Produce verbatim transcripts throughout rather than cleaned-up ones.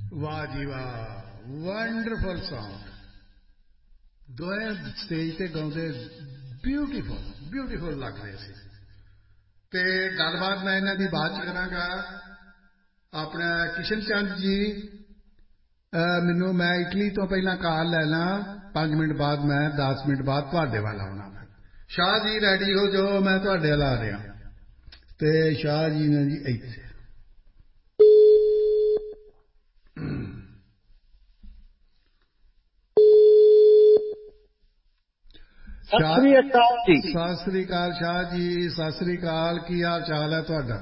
वाह जी वाह wonderful song दोए स्टेज ते गाउंदे ब्यूटीफुल ब्यूटीफुल लग रहे सी ते गलबात मैं इन्हां दी बात च करांगा अपना किशन चंद जी मैनू मैं इटली तो पहला कॉल ले ला पांच मिनट बाद मैं दस मिनट बाद तुहाडे वाल आउणा शाह जी रेडी हो जो मैं तुहाडे वाल आ रहा ते शाह जी ने जी इत्थे सत श्री अकाल जी सत श्री अकाल शाह जी सत श्री अकाल की हाल चाल है तुहाडा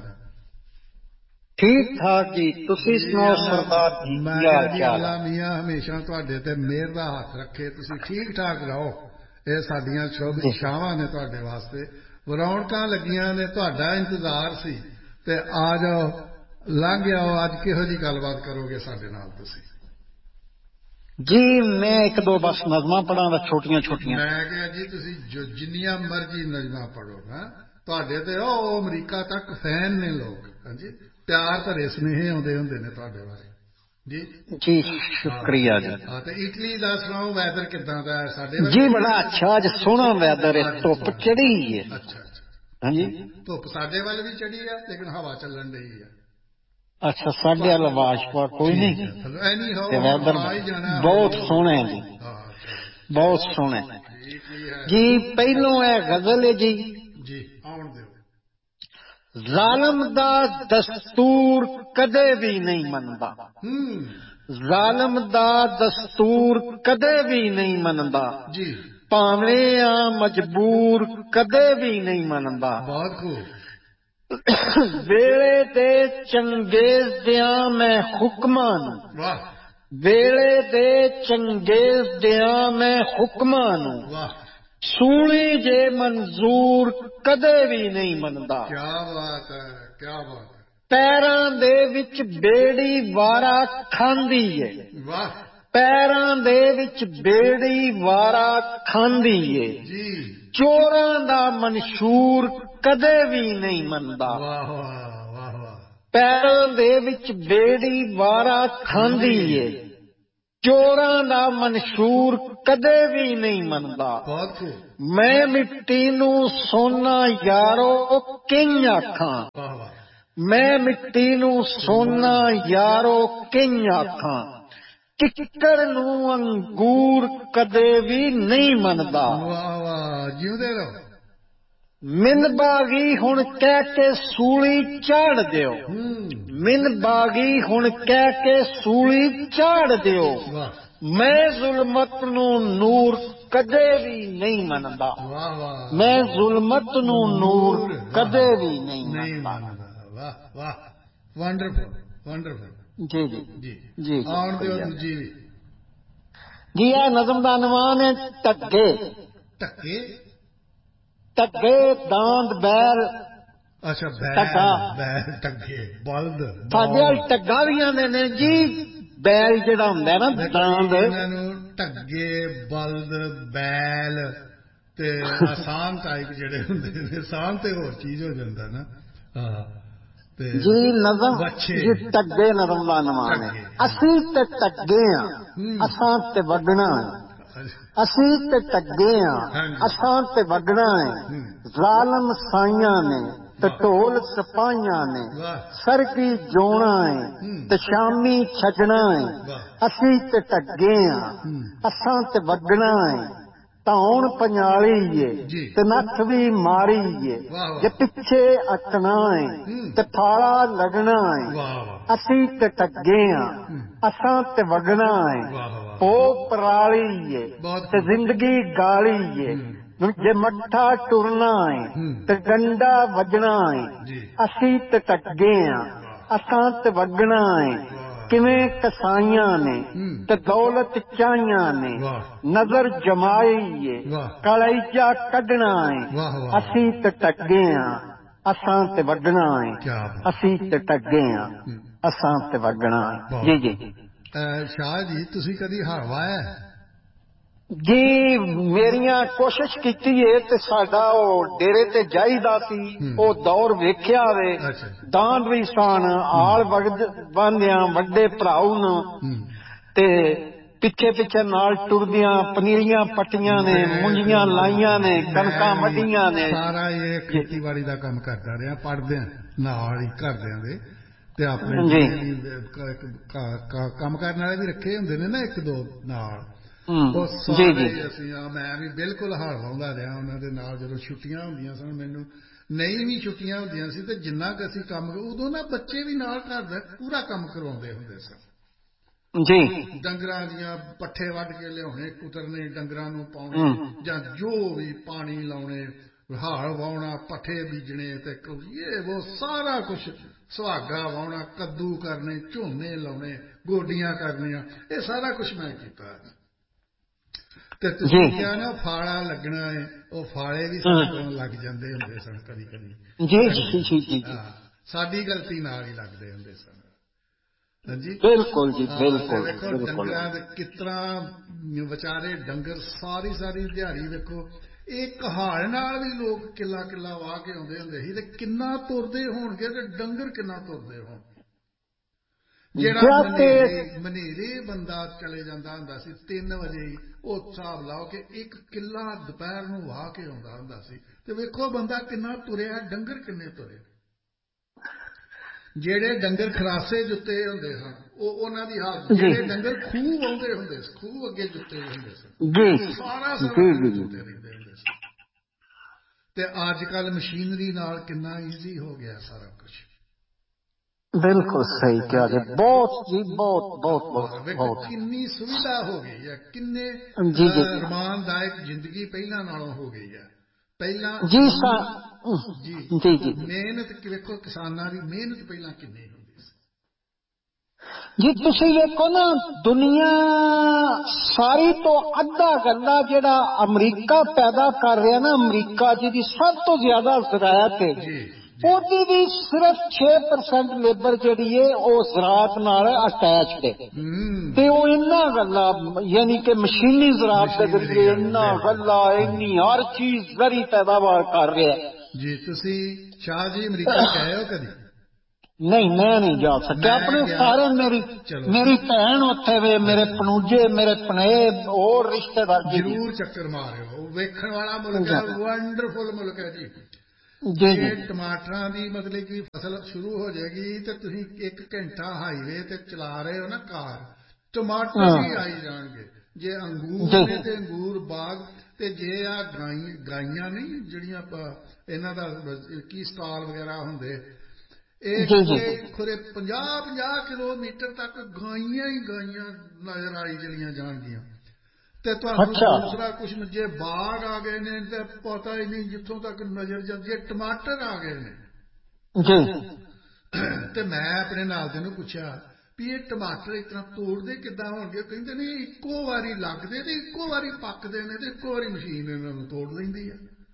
ठीक ठाक जी तुसी सुनाओ सरदार जी मैं की हाल जी चाल अल्लाह मियां हमेशा तुहाडे ते मेहर दा हथ रखे तुसी ठीक ठाक रहो ये साडियां शुभ इच्छावां ने तुहाडे वास्ते रौनकां लगियां ने तुहाडा इंतजार सी ते आ जाओ लंघ आओ अज किहो जी गलबात करोगे साडे नाल तुसी जी मैं एक दो बस नज़मां पढ़ां छोटियां छोटियां मैं कहा जी तुसी जो जिन्नियां मर्जी नज़मां पढ़ो हां तुहाडे ते ओ अमरीका तक फैन ने लोग हां जी प्यार भरे सुनेहे आउंदे हुंदे ने तुहाडे बारे जी जी शुक्रिया जी हां ते इटली दा सुनाओ वैदर किदां दा है साडे जी बड़ा अच्छा अज सोहना वैदर है धुप चढ़ी है अच्छा अच्छा हां जी धुप साडे वाल भी चढ़ी है लेकिन हवा चलन रही है अच्छा साढ़े वाल वाशपा कोई नहीं एनी हो वैदर आ ही जाना बहुत सोहना है जी बहुत सोहना जी पहलों है गजल है जी जी आउण दिओ ਜ਼ਾਲਮ ਦਾ ਦਸਤੂਰ ਕਦੇ ਵੀ ਨਹੀਂ ਮੰਨਦਾ ਜ਼ਾਲਮ ਦਾ ਦਸਤੂਰ ਕਦੇ ਵੀ ਨਹੀਂ ਮੰਨਦਾ ਜੀ ਭਾਵੇਂ ਆ ਮਜਬੂਰ ਕਦੇ ਵੀ ਨਹੀਂ ਮੰਨਦਾ ਬਹੁਤ ਖੂਬ ਵੇਲੇ ਦੇ ਚੰਗੇਜ਼ ਦਿਆਂ ਮੈਂ ਹੁਕਮਾਂ ਨੂੰ ਵਾਹ ਵੇਲੇ ਦੇ ਚੰਗੇਜ਼ ਦਿਆਂ ਮੈਂ ਹੁਕਮਾਂ ਨੂੰ ਵਾਹ ਸੂਲੀ ਜੇ ਮਨਜ਼ੂਰ ਕਦੇ ਵੀ ਨਹੀਂ ਮੰਨਦਾ ਕੀ ਬਾਤ ਹੈ ਕੀ ਬਾਤ ਹੈ ਪੈਰਾਂ ਦੇ ਵਿੱਚ ਬੇੜੀ ਵਾਰਾ ਖਾਂਦੀ ਏ ਵਾਹ ਪੈਰਾਂ ਦੇ ਵਿੱਚ ਬੇੜੀ ਵਾਰਾ ਖਾਂਦੀ ਏ ਜੀ ਚੋਰਾਂ ਦਾ ਮਨਸ਼ੂਰ ਕਦੇ ਵੀ ਨਹੀਂ ਮੰਨਦਾ ਵਾਹ ਵਾਹ ਵਾਹ ਵਾਹ ਪੈਰਾਂ ਦੇ ਵਿੱਚ ਬੇੜੀ ਵਾਰਾ ਖਾਂਦੀ ਏ ਚੋਰਾਂ ਦਾ ਮਨਸ਼ੂਰ ਕਦੇ ਵੀ ਨਹੀਂ ਮੰਨਦਾ ਬਹੁਤ ਮੈਂ ਮਿੱਟੀ ਨੂੰ ਸੋਨਾ ਯਾਰੋ ਕਿੰਝ ਆਖਾਂ ਵਾਹ ਵਾਹ ਮੈਂ ਮਿੱਟੀ ਨੂੰ ਸੋਨਾ ਯਾਰੋ ਕਿੰਝ ਆਖਾਂ ਕਿੱਕਰ ਨੂੰ ਅੰਗੂਰ ਕਦੇ ਵੀ ਨਹੀਂ ਮੰਨਦਾ ਵਾਹ ਵਾਹ ਜਿਉਂਦੇ ਰਹੋ ਮਿੰਨ ਬਾਗੀ ਹੁਣ ਕਹਿ ਕੇ ਸੂਲੀ ਝਾੜ ਦਿਓ ਮਿੰਨ ਬਾਗੀ ਹੁਣ ਕਹਿ ਕੇ ਸੂਲੀ ਝਾੜ ਦਿਓ ਮੈਂ ਜ਼ੁਲਮਤ ਨੂੰ ਨੂਰ ਕਦੇ ਵੀ ਨਹੀਂ ਮੰਨਦਾ ਮੈਂ ਜ਼ੁਲਮਤ ਨੂੰ ਨੂਰ ਕਦੇ ਵੀ ਨਹੀਂ ਮੰਨਦਾ ਵਾਹ ਵਾਹ ਵੰਡਰਫੁਲ ਵੰਡਰਫੁਲ ਜੀ ਜੀ ਜੀ ਜੀ ਆਉਣ ਦਿਓ ਦੂਜੀ ਵੀ ਜੀ ਇਹ ਨਜ਼ਮ ਦਾ ਅਨਵਾਨ ਹੈ ਟੱਗੇ ਟੱਗੇ ਟੱਗੇ ਦਾੰਦ ਬੈਲ ਅੱਛਾ ਬੈਲ ਬੈਲ ਟੱਗੇ ਬਲਦ ਸਾਡੇ ਵਾਲ ਟੱਗਾ ਵੀ ਆਉਂਦੇ ਨੇ ਜੀ ਬੈਲ ਜਿਹੜਾ ਹੁੰਦਾ ਨਾ ਦਾੰਦ ਇਹਨਾਂ ਨੂੰ ਟੱਗੇ ਬਲਦ ਬੈਲ ਤੇ ਆਸਾਨ ਟਾਈਪ ਜਿਹੜੇ ਹੁੰਦੇ ਨੇ ਆਸਾਨ ਤੇ ਹੋਰ ਚੀਜ਼ ਹੋ ਜਾਂਦਾ ਨਾ ਹਾਂ ਤੇ ਜੀ ਨਜ਼ਮ ਜੀ ਟੱਗੇ ਨਜ਼ਮ ਦਾ ਅਨਵਾਨ ਹੈ ਅਸੀਂ ਤੇ ਟੱਗੇ ਆ ਅਸਾਂ ਤੇ ਵੱਢਣਾ ਅਸੀਂ ਤੇ ਟੱਗੇ ਆ ਅਸਾਂ ਤੇ ਵੱਢਣਾ ਹੈ ਜ਼ਾਲਮ ਸਾਈਆਂ ਨੇ ਤੇ ਢੋਲ ਸਿਪਾਹੀਆਂ ਨੇ ਸਰਗੀ ਜੋਣਾ ਹੈ ਤੇ ਸ਼ਾਮੀ ਛੱਡਣਾ ਹੈ ਅਸੀਂ ਤੇ ਟੱਗੇ ਆ ਅਸਾਂ ਤੇ ਵੱਢਣਾ ਹੈ ਧੌਣ ਪੰਜਾਲੀ ਏ ਤੇ ਨੱਥ ਵੀ ਮਾਰੀ ਏ ਜੇ ਪਿੱਛੇ ਅਟਣਾ ਏ ਤੇ ਫਾਲਾ ਲੱਗਣਾ ਏ ਅਸੀਂ ਤੇ ਟੱਗੇ ਆ ਅਸਾਂ ਤੇ ਵਗਣਾ ਏ ਭੋਗ ਪਰਾਲੀ ਏ ਤੇ ਜ਼ਿੰਦਗੀ ਗਾਲੀ ਏ ਜੇ ਮੱਠਾ ਟੁਰਨਾ ਏ ਤੇ ਡੰਡਾ ਵੱਜਣਾ ਏ ਅਸੀਂ ਤੇ ਟੱਗੇ ਆ ਅਸਾਂ ਤੇ ਵਗਣਾ ਏ ਕਿਵੇਂ ਕਸਾਈਆਂ ਨੇ ਤੇ ਦੌਲਤ ਚਾਹੀਆਂ ਨੇ ਨਜ਼ਰ ਜਮਾਈ ਏ ਕਲੇਜਾ ਕੱਢਣਾ ਏ ਅਸੀਂ ਤੇ ਟੱਗੇ ਆ ਅਸਾਂ ਤੇ ਵੱਢਣਾ ਏ ਅਸੀਂ ਤੇ ਟੱਗੇ ਆ ਅਸਾਂ ਤੇ ਵੱਢਣਾ ਏ ਜੀ ਜੀ ਸ਼ਾਹ ਜੀ ਤੁਸੀਂ ਕਦੀ ਹਾਰ ਵਾਇਆ ਜੀ ਮੇਰੀਆਂ ਕੋਸ਼ਿਸ਼ ਕੀਤੀ ਏ ਤੇ ਸਾਡਾ ਉਹ ਡੇਰੇ ਤੇ ਜਾਈਦਾ ਸੀ ਉਹ ਦੌਰ ਵੇਖਿਆ ਵੇ ਦਾਨ ਵੀ ਸਨ ਆਲ ਬੰਦਿਆਂ ਵੱਡੇ ਭਰਾਉ ਨੂੰ ਤੇ ਪਿੱਛੇ ਪਿੱਛੇ ਨਾਲ ਟੁਰਦਿਆਂ ਪਨੀਰੀਆਂ ਪੱਟੀਆਂ ਨੇ ਮੁੰਜੀਆਂ ਲਾਈਆਂ ਨੇ ਕਣਕਾਂ ਵੱਢੀਆਂ ਨੇ। ਸਾਰਾ ਇਹ ਖੇਤੀਬਾੜੀ ਦਾ ਕੰਮ ਕਰਦਾ ਰਿਹਾ ਪੜ੍ਹਦਿਆਂ ਨਾਲ ਹੀ ਘਰਦਿਆਂ ਦੇ ਤੇ ਆਪਣੇ ਕੰਮ ਕਰਨ ਵਾਲੇ ਵੀ ਰੱਖੇ ਹੁੰਦੇ ਨੇ ਨਾ ਇੱਕ ਦੋ ਨਾਲ ਉਹ ਸਾਰੇ ਅਸੀਂ ਮੈਂ ਵੀ ਬਿਲਕੁਲ ਹਲ ਵਾਉਂਦਾ ਰਿਹਾ ਉਹਨਾਂ ਦੇ ਨਾਲ ਜਦੋਂ ਛੁੱਟੀਆਂ ਹੁੰਦੀਆਂ ਸਨ ਮੈਨੂੰ ਨਹੀਂ ਵੀ ਛੁੱਟੀਆਂ ਹੁੰਦੀਆਂ ਸੀ ਤੇ ਜਿੰਨਾ ਕੁ ਅਸੀਂ ਕੰਮ ਉਦੋਂ ਨਾ ਬੱਚੇ ਵੀ ਨਾਲ ਘਰ ਦਾ ਪੂਰਾ ਕੰਮ ਕਰਵਾਉਂਦੇ ਹੁੰਦੇ ਸਨ ਜੀ ਡੰਗਰਾਂ ਦੀਆਂ ਪੱਠੇ ਵੱਢ ਕੇ ਲਿਆਉਣੇ ਕੁਤਰਨੇ ਡੰਗਰਾਂ ਨੂੰ ਪਾਉਣੇ ਜਾਂ ਜੋ ਵੀ ਪਾਣੀ ਲਾਉਣੇ ਹਾਲ ਵਾਹੁਣਾ ਪੱਠੇ ਬੀਜਣੇ ਤੇ ਇਹ ਉਹ ਸਾਰਾ ਕੁਛ ਸੁਹਾਗਾ ਵਾਹੁਣਾ ਕੱਦੂ ਕਰਨੇ ਝੋਨੇ ਲਾਉਣੇ ਗੋਡੀਆਂ ਕਰਨੀਆਂ ਇਹ ਸਾਰਾ ਕੁਛ ਮੈਂ ਕੀਤਾ ਤੇ ਤੁਸੀਂ ਕਿਹਾ ਨਾ ਫਾਲਾ ਲੱਗਣਾ ਹੈ ਉਹ ਫਾਲੇ ਵੀ ਸਾਡੇ ਲੱਗ ਜਾਂਦੇ ਹੁੰਦੇ ਸਨ ਕਦੀ ਕਦੀ ਸਾਡੀ ਗਲਤੀ ਨਾਲ ਹੀ ਲੱਗਦੇ ਹੁੰਦੇ ਸਨ। ਹਾਂਜੀ ਬਿਲਕੁਲ ਜੀ ਬਿਲਕੁਲ ਵੇਖੋ ਡੰਗਰਾਂ ਦੇ ਕਿਸ ਤਰ੍ਹਾਂ ਵਿਚਾਰੇ ਡੰਗਰ ਸਾਰੀ ਸਾਰੀ ਦਿਹਾੜੀ ਵੇਖੋ ਇੱਕ ਹਾਲ ਨਾਲ ਵੀ ਲੋਕ ਕਿੱਲਾ ਕਿੱਲਾ ਵਾਹ ਕੇ ਆਉਂਦੇ ਹੁੰਦੇ ਸੀ ਤੇ ਕਿੰਨਾ ਤੁਰਦੇ ਹੋਣਗੇ ਤੇ ਡੰਗਰ ਕਿੰਨਾ ਤੁਰਦੇ ਹੋਣ ਜਿਹੜਾ ਮਨੇਰੇ ਮਨੇਰੇ ਬੰਦਾ ਚਲੇ ਜਾਂਦਾ ਹੁੰਦਾ ਸੀ ਤਿੰਨ ਵਜੇ ਹੀ ਉਹ ਹਿਸਾਬ ਲਾਓ ਕਿ ਇੱਕ ਕਿੱਲਾ ਦੁਪਹਿਰ ਨੂੰ ਵਾਹ ਕੇ ਆਉਂਦਾ ਹੁੰਦਾ ਸੀ ਤੇ ਵੇਖੋ ਬੰਦਾ ਕਿੰਨਾ ਤੁਰਿਆ ਡੰਗਰ ਕਿੰਨੇ ਤੁਰੇ ਜਿਹੜੇ ਡੰਗਰ ਖਰਾਸੇ ਜੁੱਤੇ ਹੁੰਦੇ ਸਨ ਉਹ ਉਹਨਾਂ ਦੀ ਹਾਲਤ ਜਿਹੜੇ ਡੰਗਰ ਖੂਹ ਆਉਂਦੇ ਹੁੰਦੇ ਸੀ ਖੂਹ ਅੱਗੇ ਜੁੱਤੇ ਹੁੰਦੇ ਸਨ ਸਾਰਾ ਸਾਰਾ ਜੁੱਤੇ ਰਹਿੰਦੇ ਹੁੰਦੇ ਸਨ ਤੇ ਅੱਜ ਕੱਲ੍ਹ ਮਸ਼ੀਨਰੀ ਨਾਲ ਕਿੰਨਾ ਈਜ਼ੀ ਹੋ ਗਿਆ ਸਾਰਾ ਕੁਛ। ਬਿਲਕੁਲ ਸਹੀ ਕਿਹਾ ਜੀ ਬਹੁਤ ਜੀ ਬਹੁਤ ਬਹੁਤ ਬਹੁਤ ਕਿੰਨੀ ਸੁਵਿਧਾ ਹੋ ਗਈ ਹੈ ਕਿੰਨੇ ਰਮਾਨਦਾਇਕ ਜ਼ਿੰਦਗੀ ਪਹਿਲਾਂ ਨਾਲੋਂ ਹੋ ਗਈ ਹੈ। ਪਹਿਲਾਂ ਜੀ ਜੀ ਜੀ ਮਿਹਨਤ ਵੇਖੋ ਕਿਸਾਨਾਂ ਦੀ ਮਿਹਨਤ ਪਹਿਲਾਂ ਕਿੰਨੀ ਹੁੰਦੀ ਸੀ ਜੀ ਤੁਸੀਂ ਵੇਖੋ ਨਾ ਦੁਨੀਆ ਸਾਰੀ ਤੋਂ ਅੱਧਾ ਗੱਲਾ ਜਿਹੜਾ ਅਮਰੀਕਾ ਪੈਦਾ ਕਰ ਰਿਹਾ ਨਾ ਅਮਰੀਕਾ ਜਿਹਦੀ ਸਭ ਤੋਂ ਜ਼ਿਆਦਾ ਜ਼ਰਾਅਤ ਹੈ ਉਹਦੀ ਵੀ ਸਿਰਫ ਛੇ ਪਰਸੈਂਟ ਲੇਬਰ ਜਿਹੜੀ ਹੈ ਉਹ ਜ਼ਰਾਅਤ ਨਾਲ ਅਟੈਚਡ ਹੈ ਤੇ ਉਹ ਇੰਨਾ ਗੱਲਾ ਯਾਨੀ ਕਿ ਮਸ਼ੀਨੀ ਜ਼ਰਾਅਤ ਦੇ ਜ਼ਰੀਏ ਇੰਨਾ ਗੱਲਾ ਇੰਨੀ ਹਰ ਚੀਜ਼ ਜ਼ਰੀ ਪੈਦਾਵਾਰ ਕਰ ਰਿਹਾ ਜੀ। ਤੁਸੀਂ ਸ਼ਾਹ ਜੀ ਅਮਰੀਕਾ ਗਏ ਹੋ ਕਦੀ? ਨਹੀਂ ਮੈਂ ਨਹੀਂ ਜਾ ਸਕਿਆ ਆਪਣੇ ਸਾਰੇ ਮੇਰੀ ਮੇਰੀ ਭੈਣ ਉੱਥੇ ਵੇ ਮੇਰੇ ਪਨੂਜੇ ਮੇਰੇ ਪਨੇ ਹੋਰ ਰਿਸ਼ਤੇਦਾਰ ਜ਼ਰੂਰ ਚੱਕਰ ਮਾਰਿਓ ਵੇਖਣ ਵਾਲਾ ਮੁਲਕ ਹੈ ਵੰਡਰਫੁਲ ਮੁਲਕ ਹੈ ਜੀ। ਜੀ ਟਮਾਟਰਾਂ ਦੀ ਮਤਲਬ ਕਿ ਫਸਲ ਸ਼ੁਰੂ ਹੋ ਜਾਏਗੀ ਤੇ ਤੁਸੀਂ ਇੱਕ ਘੰਟਾ ਹਾਈਵੇ ਤੇ ਚਲਾ ਰਹੇ ਹੋ ਨਾ ਕਾਰ ਟਮਾਟਰ ਵੀ ਆਈ ਜਾਣਗੇ ਜੇ ਅੰਗੂਰ ਨੇ ਤੇ ਅੰਗੂਰ ਬਾਗ ਤੇ ਜੇ ਆ ਗਾਈ ਗਾਈਆਂ ਨਹੀਂ ਜਿਹੜੀਆਂ ਇਹਨਾਂ ਦਾ ਕੀ ਸਟਾਲ ਵਗੈਰਾ ਹੁੰਦੇ ਇਹ ਖੁਰੇ ਪੰਜਾਹ ਪੰਜਾਹ ਕਿਲੋਮੀਟਰ ਤੱਕ ਗਾਈਆਂ ਹੀ ਗਾਈਆਂ ਨਜ਼ਰ ਆਈ ਚਲੀਆਂ ਜਾਣਗੀਆਂ ਤੇ ਤੁਹਾਨੂੰ ਦੂਸਰਾ ਕੁਛ ਜੇ ਬਾਗ ਆ ਗਏ ਨੇ ਤੇ ਪਤਾ ਹੀ ਨਹੀਂ ਜਿੱਥੋਂ ਤੱਕ ਨਜ਼ਰ ਜਾਂਦੀ ਹੈ ਟਮਾਟਰ ਆ ਗਏ ਨੇ ਤੇ ਮੈਂ ਆਪਣੇ ਨਾਲ ਦੇ ਨੂੰ ਪੁੱਛਿਆ ਵੀ ਇਹ ਟਮਾਟਰ ਇਸ ਤਰ੍ਹਾਂ ਤੋੜਦੇ ਕਿੱਦਾਂ ਹੋਣਗੇ ਕਹਿੰਦੇ ਨੇ ਇੱਕੋ ਵਾਰੀ ਲੱਗਦੇ ਤੇ ਇੱਕੋ ਵਾਰੀ ਪੱਕਦੇ ਨੇ ਤੇ ਇੱਕੋ ਵਾਰੀ ਮਸ਼ੀਨ ਇਹਨਾਂ ਨੂੰ ਤੋੜ ਲੈਂਦੀ ਹੈ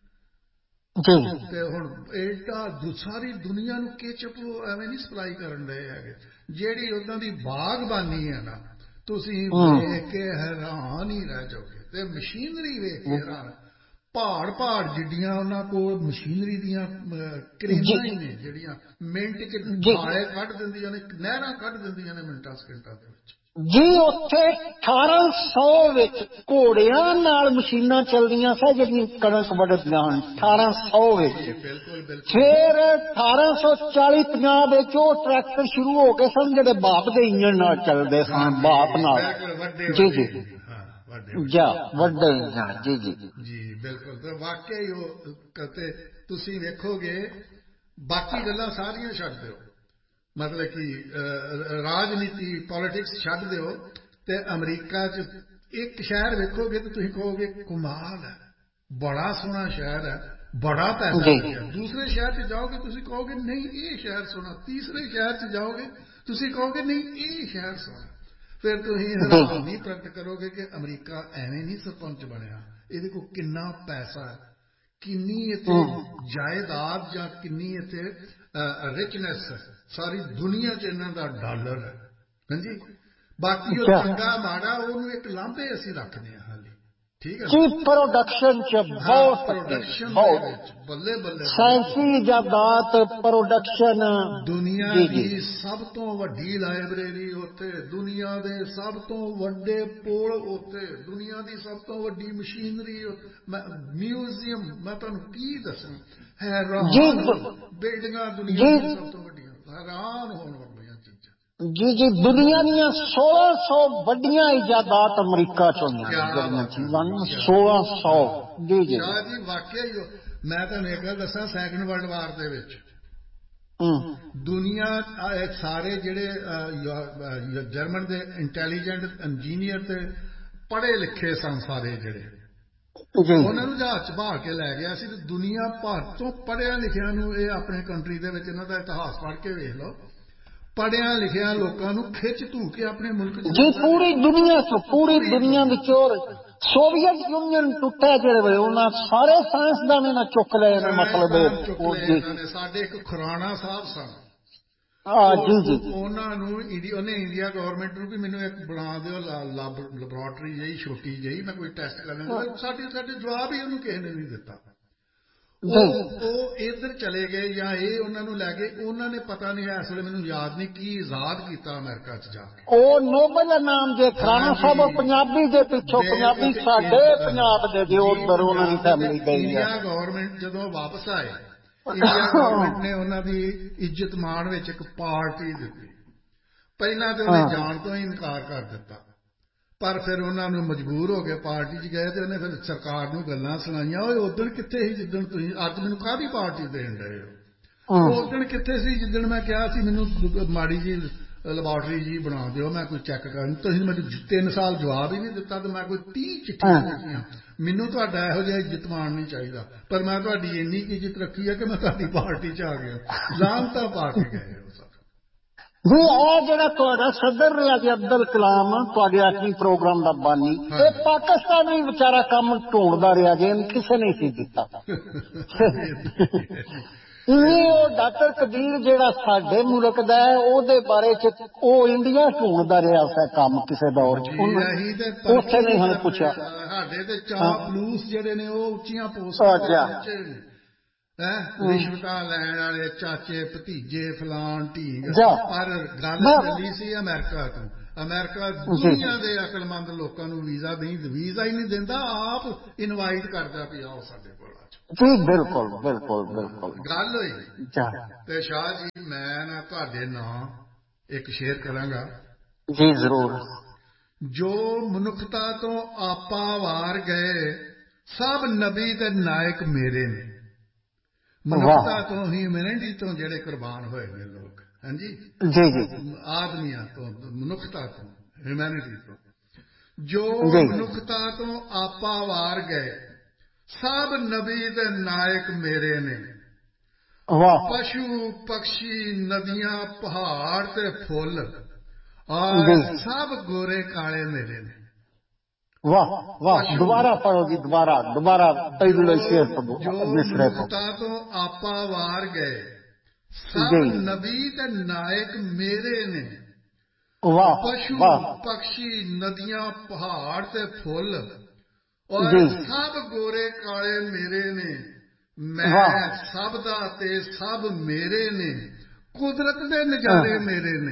ਤੇ ਹੁਣ ਏਡਾ ਸਾਰੀ ਦੁਨੀਆ ਨੂੰ ਕੇਚਪ ਐਵੇਂ ਨਹੀਂ ਸਪਲਾਈ ਕਰਨ ਰਹੇ ਹੈਗੇ ਜਿਹੜੀ ਉਹਨਾਂ ਦੀ ਬਾਗਬਾਨੀ ਹੈ ਨਾ ਤੁਸੀਂ ਵੇਖ ਕੇ ਹੈਰਾਨ ਹੀ ਰਹਿ ਜਾਓਗੇ ਤੇ ਮਸ਼ੀਨਰੀ ਵੇਖ ਕੇ ਹੈਰਾਨ ਪਹਾੜ ਪਹਾੜ ਜਿੱਡੀਆਂ ਉਹਨਾਂ ਕੋਲ ਮਸ਼ੀਨਰੀ ਦੀਆਂ ਕਰੇਨਾਂ ਹੀ ਨੇ ਜਿਹੜੀਆਂ ਮਿੰਟ ਚ ਖਾਲੇ ਕੱਢ ਦਿੰਦੀਆਂ ਨੇ ਨਹਿਰਾਂ ਕੱਢ ਦਿੰਦੀਆਂ ਨੇ ਮਿੰਟਾਂ ਸਕਿੰਟਾਂ ਦੇ ਵਿੱਚ ਜੀ। ਉੱਥੇ ਅਠਾਰਾਂ ਸੌ ਵਿੱਚ ਘੋੜਿਆਂ ਨਾਲ ਮਸ਼ੀਨਾਂ ਚੱਲਦੀਆਂ ਸੀ ਜਿਹੜੀਆਂ ਕਣਕ ਵੱਢਦੀਆਂ ਹਨ ਅਠਾਰਾਂ ਸੌ ਵਿੱਚ ਫਿਰ ਅਠਾਰਾਂ ਸੌ ਚਾਲੀ ਪੰਜਾਹ ਵਿੱਚ ਉਹ ਟਰੈਕਟਰ ਸ਼ੁਰੂ ਹੋ ਗਏ ਸਨ ਜਿਹੜੇ ਬਾਪ ਦੇ ਇੰਜਣ ਨਾਲ ਚੱਲਦੇ ਸਨ ਬਾਪ ਨਾਲ ਜੀ ਜੀ ਜਾ ਵੱਡੇ ਜੀ ਜੀ ਜੀ ਬਿਲਕੁਲ ਤੇ ਵਾਕਿਆ ਹੀ ਉਹ ਤੇ ਤੁਸੀਂ ਵੇਖੋਗੇ ਬਾਕੀ ਗੱਲਾਂ ਸਾਰੀਆਂ ਛੱਡ ਦਿਓ ਮਤਲਬ ਕਿ ਰਾਜਨੀਤੀ ਪੋਲੀਟਿਕਸ ਛੱਡ ਦਿਓ ਤੇ ਅਮਰੀਕਾ 'ਚ ਇੱਕ ਸ਼ਹਿਰ ਵੇਖੋਗੇ ਤੇ ਤੁਸੀਂ ਕਹੋਗੇ ਕਮਾਲ ਹੈ ਬੜਾ ਸੋਹਣਾ ਸ਼ਹਿਰ ਹੈ ਬੜਾ ਪੈਸਾ ਲੱਗਿਆ ਦੂਸਰੇ ਸ਼ਹਿਰ 'ਚ ਜਾਓਗੇ ਤੁਸੀਂ ਕਹੋਗੇ ਨਹੀਂ ਇਹ ਸ਼ਹਿਰ ਸੋਹਣਾ ਤੀਸਰੇ ਸ਼ਹਿਰ 'ਚ ਜਾਓਗੇ ਤੁਸੀਂ ਕਹੋਗੇ ਨਹੀਂ ਇਹ ਸ਼ਹਿਰ ਸੋਹਣਾ ਫਿਰ ਤੁਸੀਂ ਹੈਰਾਨੀ ਪ੍ਰਗਟ ਕਰੋਗੇ ਕਿ ਅਮਰੀਕਾ ਐਵੇਂ ਨਹੀਂ ਸਰਪੰਚ ਬਣਿਆ ਇਹਦੇ ਕੋਲ ਕਿੰਨਾ ਪੈਸਾ ਹੈ ਕਿੰਨੀ ਇੱਥੇ ਜਾਇਦਾਦ ਜਾਂ ਕਿੰਨੀ ਇੱਥੇ ਰਿਚਨੈਸ ਸਾਰੀ ਦੁਨੀਆ 'ਚ ਇਹਨਾਂ ਦਾ ਡਾਲਰ ਹੈ ਹਾਂਜੀ ਬਾਕੀ ਉਹ ਚੰਗਾ ਮਾੜਾ ਉਹਨੂੰ ਇੱਕ ਲਾਂਭੇ ਅਸੀਂ ਰੱਖਦੇ ਹਾਂ ਹਾਲੇ जी प्रोडक्शन च बहुत बहुत ਬੱਲੇ ਬੱਲੇ ਸਾਇੰਸੀ ਇਜਾਦਾਤ प्रोडक्शन ਦੁਨੀਆ ਦੀ ਸਭ ਤੋਂ ਵੱਡੀ ਲਾਇਬ੍ਰੇਰੀ ਉੱਥੇ, ਦੁਨੀਆ ਦੇ ਸਭ ਤੋਂ ਵੱਡੇ ਪੁਲ ਉੱਥੇ, ਦੁਨੀਆ ਦੀ ਸਭ ਤੋਂ ਵੱਡੀ ਮਸ਼ੀਨਰੀ, ਮਿਊਜ਼ੀਅਮ, ਮੈਂ ਤੁਹਾਨੂੰ ਕੀ ਦੱਸਾਂ, ਹੈਰਾਨ ਬਿਲਡਿੰਗਾਂ ਦੁਨੀਆ ਦੀ ਸਭ ਤੋਂ ਵੱਡੀਆਂ, ਹੈਰਾਨ ਹੋਣ ਵਾਲੀਆਂ ਚੀਜ਼ਾਂ। जी जी दुनिया दियां सोलह सौ वड्डियां इजादात अमरीका चो सोलह सौ जी जी शाह जी वाकई मैं तुहानू एक गल दसां, सैकंड वर्ल्ड वार दे विच दुनिया सारे जिहड़े जर्मन दे इंटैलीजेंट इंजीनियर ते पढ़े लिखे सन, सारे जिहड़े उन्हां नूं जहाज च बहा के लै गया सी, ते दुनिया भर तो पढ़िया लिखिया नूं इह अपने कंट्री दे विच इन्हां दा इतिहास पढ़ के वेख लो, पढ़िया लिखिया लोगों को खिच धू के अपने मुल्क जी पूरी दुनिया च पूरी दुनिया विचों सोवियत यूनियन टुटे जिहड़े उन्हां सारे साइंसदान इन्हां चुक लए ने, मतलब साडे एक खुराना साहब सन, जी जी उन्हां नूं उन्हें इंडिया गवर्नमेंट नूं भी मैनूं एक बना दिओ लैबोरेटरी जही छोटी जही, मैं कोई टेस्ट करना, साडे साडे जवाब ही उन्होंने किसी ने नहीं दिता। इधर चले गए या ये उन्होंने लै गए, उन्होंने पता नहीं इस वे मैनूं याद नहीं की आजाद किया अमेरिका च जाके। ओ नोबल नाम जे खुराना साहब पंजाबी दे पिछों पंजाबी साडे पंजाब दे जे उधर उन्हां दी फैमिली गई है। इंडिया गवर्नमेंट जदों वापस आए, इंडिया गवर्नमेंट ने उन्हां दी इज्जत मान विच एक पार्टी दित्ती, पहलां ते उन्हें जाण तो ही इनकार कर दिता, पर फिर उन्होंने मजबूर हो गए, पार्टी च गए तो उन्हें फिर सरकार नूं गल्लां सुनाईयां, ओए उदण कित्थे सी जिद्दण तुसीं अज मैनूं काहदी पार्टी देण डए हो, उदण कित्थे सी जिद्दण मैं कहा सी मैनूं माड़ी जी लैबोरेटरी जी बना दिओ, मैं कोई चैक कर, तुसीं मैनूं तीन साल जवाब ही नहीं दिता, तो मैं कोई तीह चिट्ठियां लिखियां, मैनूं तुहाडा इहो जिहा इज्जत मान नहीं चाहिदा, पर मैं तुहाडी इन्नी इज्जत रखी है कि मैं तुहाडी पार्टी च आ गया, लानतां पा के गए। जी ए जेड़ा तुहाडा सदर रहा जी अब्दुल कलाम, तुहाडे आखिरी प्रोग्राम दा बानी, ये पाकिस्तान भी बेचारा काम ढूंढदा रहा जे, किसे नहीं सी दिता। डॉक्टर कबीर जेड़ा साडे मुल्क दा है, ओदे बारे च ओ इंडिया ढूंढदा रहा सा काम किसे दौर च, उसे नहीं हमें पूछा। साडे ते चापलूस जेड़े ने ओ उच्चियां पोस्टां ते पहुंचे ने, रिश्वतां लैण वाले चाचे भतीजे फलान ढींग, पर गल चली सी अमेरिका तो, अमेरिका दुनिया के अकलमंद लोगों को वीजा नहीं, वीजा ही नहीं देंदा, आप इनवाइट करदा भी आओ साडे कोल जी। बिल्कुल बिल्कुल बिल्कुल गल होई ते शाह जी मैं ना तुहाडे नाम एक शेयर करांगा जी जरूर। जो मनुखता तो आपा वार गए, सब नबी ते नायक मेरे ने, मनुखता तो ह्यूमैनिटी तो जेड़े कुर्बान होए ने लोग, हाँ जी जी जी आदमियां तो, मनुखता तो ह्यूमैनिटी तो, जो मनुखता तो आपा वार गए, सब नबी दे नायक मेरे ने, पशु पक्षी नदियां पहाड़ ते फुल और सब गोरे काले मेरे ने। वाह वाह, दोबारा पढ़ो जी, दोबारा दोबारा पहले शेर पढ़ो। जो मनुखता तो आपा वार गए, सब नबी ते नायक मेरे ने, पशु पक्षी नदियां पहाड़ ते फुल और सब गोरे काले मेरे ने, मैं सब दा ते सब मेरे ने, कुदरत दे नजारे मेरे ने,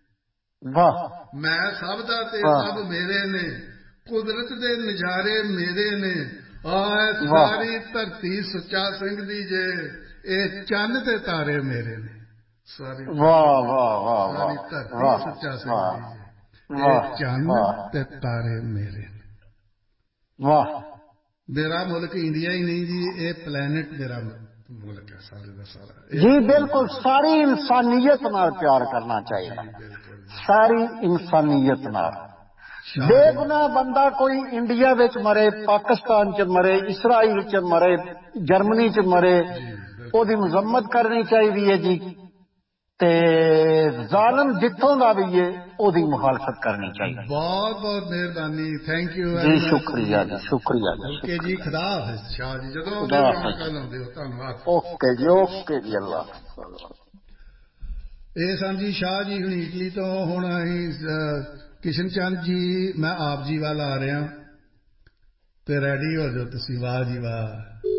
मैं सब दा ते सब मेरे ने, कुदरत दे नजारे मेरे ने, और सारी धरती सुच्चा सिंह दी जे, ए चंद ते तारे मेरे ने, सारी सारी धरती सुच्चा सिंह दी जे, ए चंद ते तारे मेरे ने। वाह, मेरा मुल्क इंडिया ही नहीं जी, ये प्लेनेट मेरा मुल्क है सारे का सारा जी। बिल्कुल सारी इंसानियत नाल प्यार करना चाहिए, सारी इंसानियत नाल। बेगुनाह बंदा कोई इंडिया विच मरे, पाकिस्तान च मरे, इसराइल च मरे, जर्मनी च मरे, ओदी मजम्मत करनी चाहिए है जी, ते जालिम जिथों दा भी है ओदी मुखालफत करनी चाहिए। बहुत बहुत मेहरबानी, थैंक यू जी, शुक्रिया जी, शुक्रिया जी, ओके जी, खुदा हाफिज़ शाह जी, जदों आउंदे रौनकां लाउंदे हो, धन्नवाद। ओके जी, ओके जी, अल्लाह। ਇਹ ਸਨ ਜੀ शाह जी ਹੁਣ ਇਟਲੀ ਤੋਂ। ਹੁਣ ਅਸੀਂ किशन चंद जी, मैं आप जी वाल आ रहा। ਤੇ ਰੈਡੀ ਹੋ ਜਾਓ ਤੁਸੀਂ। ਵਾਹ ਜੀ ਵਾਹ।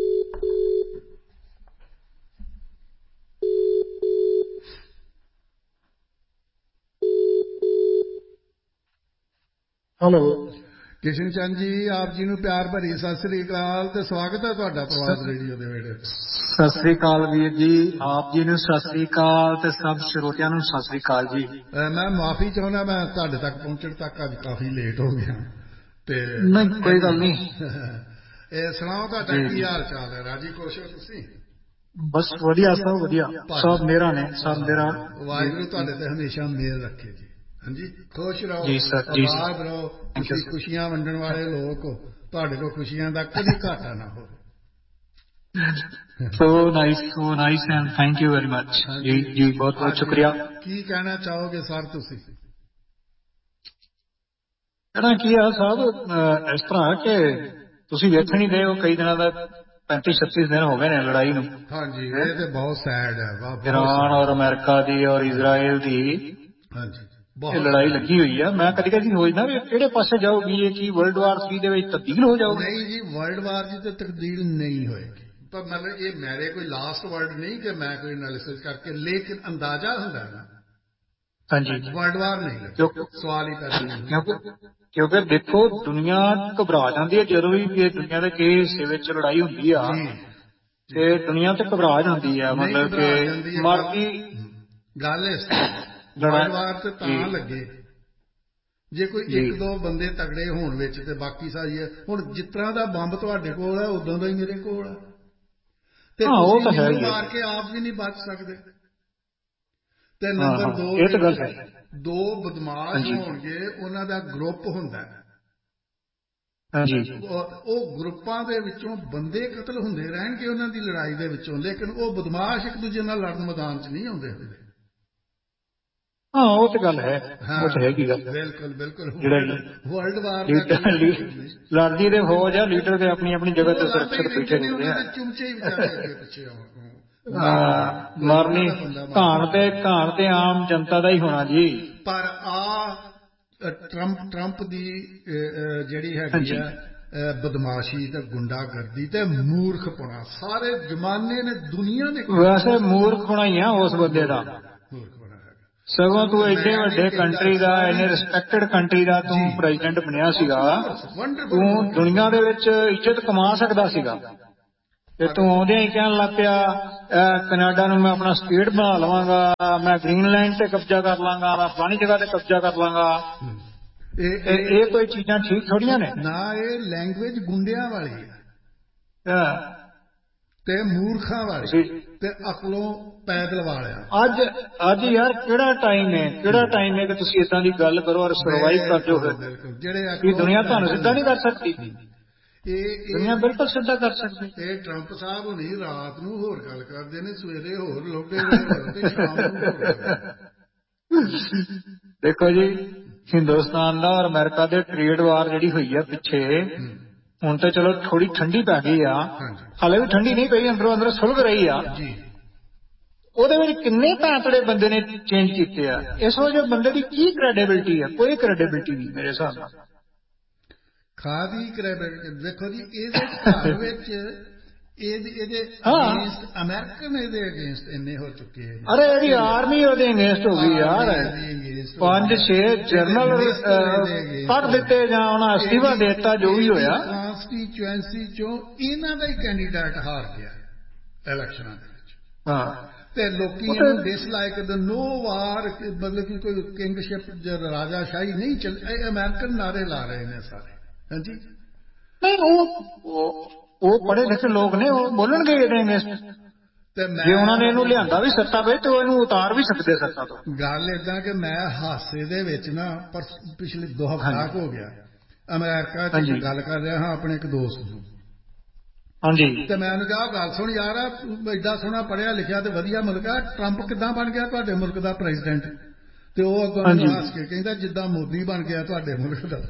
ਹੈਲੋ ਕਿਸ਼ਨ ਚੰਦ ਜੀ, ਆਪ ਜੀ ਨੂੰ ਪਿਆਰ ਭਰੀ ਸਤਿ ਸ੍ਰੀ ਅਕਾਲ ਤੇ ਸਵਾਗਤ ਹੈ ਤੁਹਾਡਾ ਪ੍ਰਵਾਦ ਰੇਡੀਓ ਦੇ ਵਿਹੜੇ ਤੇ। ਸਤਿ ਸ੍ਰੀ ਅਕਾਲ ਵੀਰ ਜੀ, ਆਪ ਜੀ ਨੂੰ ਸਤਿ ਸ੍ਰੀ ਅਕਾਲ ਤੇ ਸਭ ਸਰੋਤਿਆਂ ਨੂੰ ਸਤਿ ਸ੍ਰੀ ਅਕਾਲ ਜੀ। ਮੈਂ ਮਾਫੀ ਚਾਹੁੰਦਾ, ਮੈਂ ਤੁਹਾਡੇ ਤੱਕ ਪਹੁੰਚਣ ਤੱਕ ਅੱਜ ਕਾਫੀ ਲੇਟ ਹੋ ਗਿਆ ਤੇ। ਨਹੀਂ ਕੋਈ ਗੱਲ ਨਹੀਂ। ਇਹ ਸੁਣਾਓ ਤੁਹਾਡਾ ਕੀ ਹਾਲ ਚਾਲ ਹੈ? ਰਾਜੀ ਖੁਸ਼ ਹੋ ਤੁਸੀਂ? ਬਸ ਵਧੀਆ, ਸਭ ਵਧੀਆ, ਸਭ ਮੇਰਾ ਨੇ, ਸਭ ਮੇਰਾ। ਵਾਹਿਗੁਰੂ ਤੁਹਾਡੇ ਤੇ ਹਮੇਸ਼ਾ ਮਿਹਰ ਰੱਖੇ ਜੀ। ਹਾਂਜੀ, ਖੁਸ਼ ਰਹੋ, ਜੀ ਸਰ, ਆਬਾਦ ਰਹੋ। ਤੁਸੀਂ ਖੁਸ਼ੀਆਂ ਵੰਡਣ ਵਾਲੇ ਲੋਕ ਹੋ, ਤੁਹਾਡੇ ਕੋਲ ਖੁਸ਼ੀਆਂ ਦਾ ਕਦੀ ਘਾਟਾ ਨਾ ਹੋਵੇ। So nice, so nice and thank you very much ਜੀ। ਜੀ ਬਹੁਤ ਬਹੁਤ ਸ਼ੁਕਰੀਆ। ਕੀ ਕਹਿਣਾ ਚਾਹੋਗੇ ਸਰ ਤੁਸੀਂ? ਕਹਿਣਾ ਕੀ ਆ ਸਾਹਿਬ, ਇਸ ਤਰ੍ਹਾਂ ਕਿ ਤੁਸੀਂ ਵੇਖਣ ਹੀ ਰਹੇ ਹੋ ਕਈ ਦਿਨਾਂ ਦਾ ਪੈਂਤੀ ਛੱਤੀ ਦਿਨ ਹੋ ਗਏ ਨੇ ਲੜਾਈ ਨੂੰ। ਹਾਂਜੀ, ਇਹ ਤੇ ਬਹੁਤ ਸੈਡ ਹੈ। ਈਰਾਨ ਔਰ ਅਮਰੀਕਾ ਦੀ ਔਰ ਇਜ਼ਰਾਈਲ ਦੀ ਹਾਂਜੀ ਇਹ ਲੜਾਈ ਲੱਗੀ ਹੋਈ ਆ। ਮੈਂ ਕਦੀ ਕਦੀ ਸੋਚਦਾ ਵੀ ਕਿਹੜੇ ਪਾਸੇ ਜਾਊਗੀ ਇਹ, ਕੀ ਵਰਲਡ ਵਾਰ ਥ੍ਰੀ ਦੇ ਵਿੱਚ ਤਬਦੀਲ ਹੋ ਜਾਊਗੀ? ਨਹੀਂ ਜੀ, ਵਰਲਡ ਵਾਰ ਦੀ ਤਾਂ ਤਬਦੀਲ ਨਹੀਂ ਹੋਏਗੀ। ਪਰ ਮਤਲਬ ਇਹ ਮੇਰੇ ਕੋਈ ਲਾਸਟ ਵਰਡ ਨਹੀਂ ਕਿ ਮੈਂ ਕੋਈ ਐਨਾਲਿਸਿਸ ਕਰਕੇ, ਲੇਕਿਨ ਅੰਦਾਜ਼ਾ ਹੁੰਦਾ ਨਾ। ਹਾਂਜੀ, ਵਰਲਡ ਵਾਰ ਨਹੀਂ, ਸਵਾਲ ਹੀ ਪੈਦਾ ਨਹੀਂ। ਕਿਉਂਕਿ ਕਿਉਂਕਿ ਦੇਖੋ ਦੁਨੀਆ ਘਬਰਾ ਜਾਂਦੀ ਹੈ ਜਦੋਂ ਵੀ ਇਹ ਦੁਨੀਆ ਦੇ ਕਿਸੇ ਹਿੱਸੇ ਵਿੱਚ ਲੜਾਈ ਹੁੰਦੀ ਆ ਤੇ ਦੁਨੀਆ ਤੇ ਘਬਰਾ ਜਾਂਦੀ ਆ। ਮਤਲਬ ਕਿ ਮਰਦੀ ਗੱਲ ਇਸ ਵਰਲਡ ਵਾਰ ਤੇ ਤਾਂ ਲੱਗੇ ਜੇ ਕੋਈ ਇੱਕ ਦੋ ਬੰਦੇ ਤਗੜੇ ਹੋਣ ਵਿੱਚ, ਤੇ ਬਾਕੀ ਸਾਰੀ ਹੁਣ ਜਿਸ ਤਰ੍ਹਾਂ ਦਾ ਬੰਬ ਤੁਹਾਡੇ ਕੋਲ ਹੈ ਉਦਾਂ ਦਾ ਹੀ ਮੇਰੇ ਕੋਲ ਹੈ, ਤੇ ਤੁਸੀਂ ਮੈਨੂੰ ਮਾਰ ਕੇ ਆਪ ਵੀ ਨਹੀਂ ਬਚ ਸਕਦੇ। ਤੇ ਨੰਬਰ ਦੋ, ਇਹ ਤਾਂ ਗੱਲ ਹੈ, ਦੋ ਬਦਮਾਸ਼ ਹੋਣਗੇ, ਉਹਨਾਂ ਦਾ ਗਰੁੱਪ ਹੁੰਦਾ ਹੈ। ਉਹ ਗਰੁੱਪਾਂ ਦੇ ਵਿੱਚੋਂ ਬੰਦੇ ਕਤਲ ਹੁੰਦੇ ਰਹਿਣਗੇ ਉਹਨਾਂ ਦੀ ਲੜਾਈ ਦੇ ਵਿੱਚੋਂ, ਲੇਕਿਨ ਉਹ ਬਦਮਾਸ਼ ਇੱਕ ਦੂਜੇ ਨਾਲ ਲੜਨ ਮੈਦਾਨ 'ਚ ਨਹੀਂ ਆਉਂਦੇ ਹੁੰਦੇ। ਹਾਂ ਉਹ ਤੇ ਗੱਲ ਹੈ, ਉਹ ਤੇ ਹੈਗੀ ਗੱਲ। ਬਿਲਕੁਲ ਬਿਲਕੁਲ। ਜਿਹੜਾ ਵਰਲਡ ਵਾਰ ਲੜਦੀ ਤੇ ਫੌਜ ਆ, ਲੀਡਰ ਤੇ ਆਪਣੀ ਆਪਣੀ ਜਗ੍ਹਾ ਤੇ ਸੁਰੱਖਿਅਤ ਬੈਠੇ ਰਹਿੰਦੇ ਆ। ਚੁਮਚੇ ਹੀ ਵਿਚਾਰੇ ਅੱਗੇ ਪਿੱਛੇ ਮਾਰਨੀ ਘਾਣ ਤੇ ਘਾਣ ਤੇ ਆਮ ਜਨਤਾ ਦਾ ਹੀ ਹੋਣਾ ਜੀ। ਪਰ ਆ ਟਰੰਪ ਟਰੰਪ ਦੀ ਜਿਹੜੀ ਹੈਗੀ ਆ ਬਦਮਾਸ਼ੀ ਤੇ ਗੁੰਡਾਗਰਦੀ ਤੇ ਮੂਰਖਪੁਣਾ, ਸਾਰੇ ਜ਼ਮਾਨੇ ਨੇ, ਦੁਨੀਆ ਨੇ। ਵੈਸੇ ਮੂਰਖਪੁਣਾ ਹੀ ਆ ਉਸ ਬੰਦੇ ਦਾ। ਸਗੋਂ ਤੂੰ ਐਡੇ ਵੱਡੇ ਕੰਟਰੀ ਦਾ, ਇੰਨੇ ਰਿਸਪੈਕਟਡ ਕੰਟਰੀ ਦਾ ਤੂੰ ਪ੍ਰੈਜ਼ੀਡੈਂਟ ਬਣਿਆ ਸੀਗਾ, ਤੂੰ ਦੁਨੀਆ ਦੇ ਵਿੱਚ ਇੱਜ਼ਤ ਕਮਾ ਸਕਦਾ ਸੀਗਾ, ਤੇ ਤੂੰ ਆਉਂਦਿਆਂ ਹੀ ਕਹਿਣ ਲੱਗ ਪਿਆ ਕੈਨੇਡਾ ਨੂੰ ਮੈਂ ਆਪਣਾ ਸਟੇਟ ਬਣਾ ਲਵਾਂਗਾ, ਮੈਂ ਗ੍ਰੀਨਲੈਂਡ ਤੇ ਕਬਜ਼ਾ ਕਰ ਲਾਂਗਾ, ਮੈਂ ਫਲਾਣੀ ਜਗ੍ਹਾ ਤੇ ਕਬਜ਼ਾ ਕਰ ਲਾਂਗਾ। ਇਹ ਕੋਈ ਚੀਜ਼ਾਂ ਠੀਕ ਥੋੜੀਆਂ ਨੇ ਨਾ। ਇਹ ਲੈਂਗੁਏਜ ਗੁੰਡਿਆਂ ਵਾਲੀ ਹੈ ਤੇ ਮੂਰਖਾਂ ਵਾਲੀ ਤੇ ਅਕਲੋਂ ਪੈਦਲ ਵਾਲਿਆ। ਅੱਜ ਅੱਜ ਯਾਰ ਕਿਹੜਾ ਟਾਈਮ ਹੈ, ਕਿਹੜਾ ਟਾਈਮ ਹੈ ਕਿ ਤੁਸੀਂ ਏਦਾਂ ਦੀ ਗੱਲ ਕਰੋ ਔਰ ਸਰਵਾਈਵ ਕਰ ਜਾਓ। ਫਿਰ ਇਹ ਦੁਨੀਆ ਤੁਹਾਨੂੰ ਸਿੱਧਾ ਨਹੀਂ ਕਰ ਸਕਦੀ, ਦੁਨੀਆ ਬਿਲਕੁਲ ਸਿੱਧਾ ਕਰ ਸਕਦੀ। ਇਹ ਟਰੰਪ ਸਾਹਿਬ ਹੁਣੀ ਰਾਤ ਨੂੰ ਹੋਰ ਗੱਲ ਕਰਦੇ ਨੇ, ਸਵੇਰੇ ਹੋਰ ਲੋਕ ਤੇ ਸ਼ਾਮ ਨੂੰ। ਦੇਖੋ ਜੀ, ਹਿੰਦੁਸਤਾਨ ਦਾ ਔਰ ਅਮਰੀਕਾ ਦੇ ਟ੍ਰੇਡ ਵਾਰ ਜਿਹੜੀ ਹੋਈ ਆ ਪਿੱਛੇ, ਹੁਣ ਤਾਂ ਚਲੋ ਥੋੜੀ ਠੰਡੀ ਪੈ ਗਈ ਆ, ਹਾਲੇ ਵੀ ਠੰਡੀ ਨਹੀਂ ਪਈ, ਅੰਦਰੋਂ ਅੰਦਰ ਸੁਲਗ ਰਹੀ ਆ। ਉਹਦੇ ਵਿੱਚ ਕਿੰਨੇ ਭੈਂਤੜੇ ਬੰਦੇ ਨੇ ਚੇਂਜ ਕੀਤੇ ਆ। ਇਸ ਵਜ੍ਹਾ ਬੰਦੇ ਦੀ ਕੀ ਕ੍ਰੈਡੀਬਿਲਿਟੀ ਆ? ਕੋਈ ਕ੍ਰੈਡੀਬਿਲਿਟੀ ਨਹੀਂ ਮੇਰੇ ਹਿਸਾਬ ਨਾਲ। ਖਾਦੀ ਕ੍ਰੈਡੀਬਿਲਿਟੀ ਦੇਖੋ ਜੀ, ਇਹਦੇ ਘਰ ਵਿੱਚ ਇਹਦੇ ਅਗੇਂਸਟ ਅਮਰੀਕਨ, ਇਹਦੇ ਅਗੇਂਸਟ ਇੰਨੇ ਹੋ ਚੁੱਕੇ ਨੇ। ਅਰੇ ਇਹਦੀ ਆਰਮੀ ਉਹਦੇ ਅਗੇਂਸਟ ਹੋ ਗਈ ਯਾਰ, ਪੰਜ ਛੇ ਜਰਨਲ ਕੱਢ ਦਿੱਤੇ ਜਾਂ ਉਹਨਾਂ ਅਸਤੀਫਾ ਦੇ ਦਿੱਤਾ, ਜੋ ਵੀ ਹੋਇਆ। ਕਾਂਸਟੀਚੁਐਂਸੀ ਚੋਂ ਇਹਨਾਂ ਦਾ ਹੀ ਕੈਂਡੀਡੇਟ ਹਾਰ ਗਿਆ ਇਲੈਕਸ਼ਨਾਂ ਦੇ ਵਿੱਚ। ਹਾਂ, ਤੇ ਲੋਕੀ ਇਹਨੂੰ ਡਿਸਲਾਈਕ, ਨੋ ਵਾਰ, ਮਤਲਬ ਕਿ ਕੋਈ ਕਿੰਗਸ਼ਿਪ ਰਾਜਾਸ਼ਾਹੀ ਨਹੀਂ ਚੱਲ, ਇਹ ਅਮਰੀਕਨ ਨਾਰੇ ਲਾ ਰਹੇ ਨੇ ਸਾਰੇ। ਹਾਂਜੀ, ਨਹੀਂ ਉਹ ਉਹ ਪੜ੍ਹੇ ਲਿਖੇ ਲੋਕ ਨੇ, ਉਹ ਬੋਲਣਗੇ ਇਹਦੇ ਅਗੇਂਸਟ। ਤੇ ਜੇ ਉਹਨਾਂ ਨੇ ਇਹਨੂੰ ਲਿਆਂਦਾ ਵੀ ਸੱਤਾ ਵਿੱਚ ਤੇ ਉਹ ਇਹਨੂੰ ਉਤਾਰ ਵੀ ਸਕਦੇ ਸੱਤਾ ਤੋਂ। ਗੱਲ ਏਦਾਂ ਕਿ ਮੈਂ ਹਾਸੇ ਦੇ ਵਿੱਚ ਨਾ, ਪਰ ਪਿਛਲੇ ਦੋ ਹਫ਼ਤਾ ਹੋ ਗਿਆ ਅਮਰੀਕਾ ਚ ਗੱਲ ਕਰ ਰਿਹਾ ਹਾਂ ਆਪਣੇ ਇੱਕ ਦੋਸਤ ਨੂੰ। ਹਾਂਜੀ, ਤੇ ਮੈਂ ਉਹਨੂੰ ਕਿਹਾ ਗੱਲ ਸੁਣ ਯਾਰ, ਏਡਾ ਸੋਹਣਾ ਪੜ੍ਹਿਆ ਲਿਖਿਆ ਤੇ ਵਧੀਆ ਮੁਲਕ ਆ, ਟਰੰਪ ਕਿੱਦਾਂ ਬਣ ਗਿਆ ਤੁਹਾਡੇ ਮੁਲਕ ਦਾ ਪ੍ਰੈਜ਼ੀਡੈਂਟ? ਤੇ ਉਹ ਅੱਗੋਂ ਮੈਨੂੰ ਹੱਸ ਕੇ ਕਹਿੰਦਾ ਜਿੱਦਾਂ ਮੋਦੀ ਬਣ ਗਿਆ ਤੁਹਾਡੇ ਮੁਲਕ ਦਾ।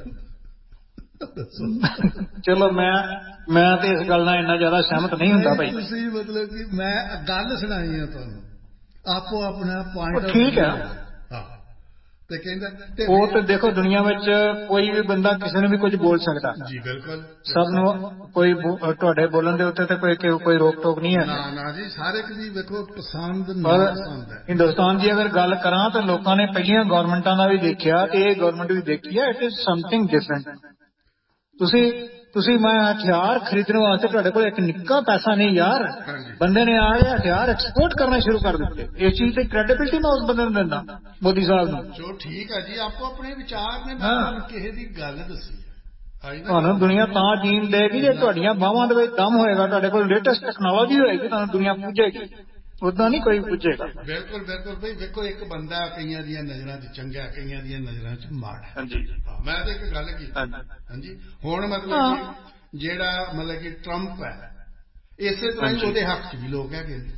ਚਲੋ ਮੈਂ ਮੈਂ ਤੇ ਇਸ ਗੱਲ ਨਾਲ ਇੰਨਾ ਜ਼ਿਆਦਾ ਸਹਿਮਤ ਨਹੀਂ ਹੁੰਦਾ ਭਾਈ। ਤੁਸੀਂ ਮਤਲਬ ਕਿ ਮੈਂ ਗੱਲ ਸੁਣਾਈ ਆ ਤੁਹਾਨੂੰ, ਆਪੋ ਆਪਣਾ ਪੁਆਇੰਟ ਠੀਕ ਹੈ, ਤੇ ਕਹਿੰਦਾ ਉਹ ਤੇ ਦੇਖੋ ਦੁਨੀਆ ਵਿੱਚ ਕੋਈ ਵੀ ਬੰਦਾ ਕਿਸੇ ਨੂੰ ਵੀ ਕੁਝ ਬੋਲ ਸਕਦਾ ਜੀ ਬਿਲਕੁਲ ਸਭ ਨੂੰ ਕੋਈ ਤੁਹਾਡੇ ਬੋਲਣ ਦੇ ਉੱਤੇ ਤੇ ਕੋਈ ਕੋਈ ਰੋਕ ਟੋਕ ਨਹੀਂ ਹੈ ਨਾ ਨਾ ਜੀ ਸਾਰੇ ਦੀ ਵੇਖੋ ਪਸੰਦ ਪਰ ਪਸੰਦ ਹੈ ਹਿੰਦੁਸਤਾਨ ਦੀ ਅਗਰ ਗੱਲ ਕਰਾਂ ਤਾਂ ਲੋਕਾਂ ਨੇ ਪਹਿਲੀਆਂ ਗਵਰਨਮੈਂਟਾਂ ਦਾ ਵੀ ਦੇਖਿਆ ਤੇ ਇਹ ਗਵਰਨਮੈਂਟ ਵੀ ਦੇਖੀ ਹੈ ਇਟ ਇਜ਼ ਸਮਥਿੰਗ ਡਿਫਰੈਂਟ ਤੁਸੀਂ ਤੁਸੀਂ ਮੈਂ ਹਥਿਆਰ ਖਰੀਦਣ ਵਾਸਤੇ ਤੁਹਾਡੇ ਕੋਲ ਇੱਕ ਨਿੱਕਾ ਪੈਸਾ ਨਹੀਂ ਯਾਰ ਬੰਦੇ ਨੇ ਆ ਕੇ ਹਥਿਆਰ ਐਕਸਪੋਰਟ ਕਰਨਾ ਸ਼ੁਰੂ ਕਰ ਦਿੱਤੇ ਇਸ ਚੀਜ਼ ਤੇ ਕ੍ਰੈਡੀਬਿਲਿਟੀ ਮੈਂ ਉਸ ਬੰਦੇ ਨੂੰ ਦਿੰਦਾ ਮੋਦੀ ਸਾਹਿਬ ਨੂੰ ਚਲੋ ਠੀਕ ਹੈ ਜੀ ਆਪੋ ਆਪਣੇ ਵਿਚਾਰ ਨੇ ਮੈਂ ਤੁਹਾਨੂੰ ਕਿਸੇ ਦੀ ਗੱਲ ਦੱਸੀ ਤੁਹਾਨੂੰ ਦੁਨੀਆ ਤਾਂ ਜੀਣ ਦੇਗੀ ਜੇ ਤੁਹਾਡੀਆਂ ਬਾਹਾਂ ਦੇ ਵਿੱਚ ਦਮ ਹੋਏਗਾ ਤੁਹਾਡੇ ਕੋਲ ਲੇਟੈਸਟ ਟੈਕਨੋਲੋਜੀ ਹੋਏਗੀ ਤੁਹਾਨੂੰ ਦੁਨੀਆ ਪੁੱਜੇਗੀ ਉਦਾਂ ਨਹੀਂ ਕੋਈ ਪੁੱਜੇਗਾ ਬਿਲਕੁਲ ਬਿਲਕੁਲ ਬਈ ਵੇਖੋ ਇੱਕ ਬੰਦਾ ਕਈਆਂ ਦੀਆਂ ਨਜ਼ਰਾਂ 'ਚ ਚੰਗਾ ਕਈਆਂ ਦੀਆਂ ਨਜ਼ਰਾਂ 'ਚ ਮਾੜਾ ਹਾਂਜੀ ਮੈਂ ਤਾਂ ਇੱਕ ਗੱਲ ਕੀਤੀ ਹਾਂਜੀ ਹੁਣ ਮਤਲਬ ਜਿਹੜਾ ਮਤਲਬ ਕਿ ਟਰੰਪ ਹੈ ਇਸੇ ਤਰ੍ਹਾਂ ਹੀ ਉਹਦੇ ਹੱਕ 'ਚ ਵੀ ਲੋਕ ਹੈਗੇ ਨੇ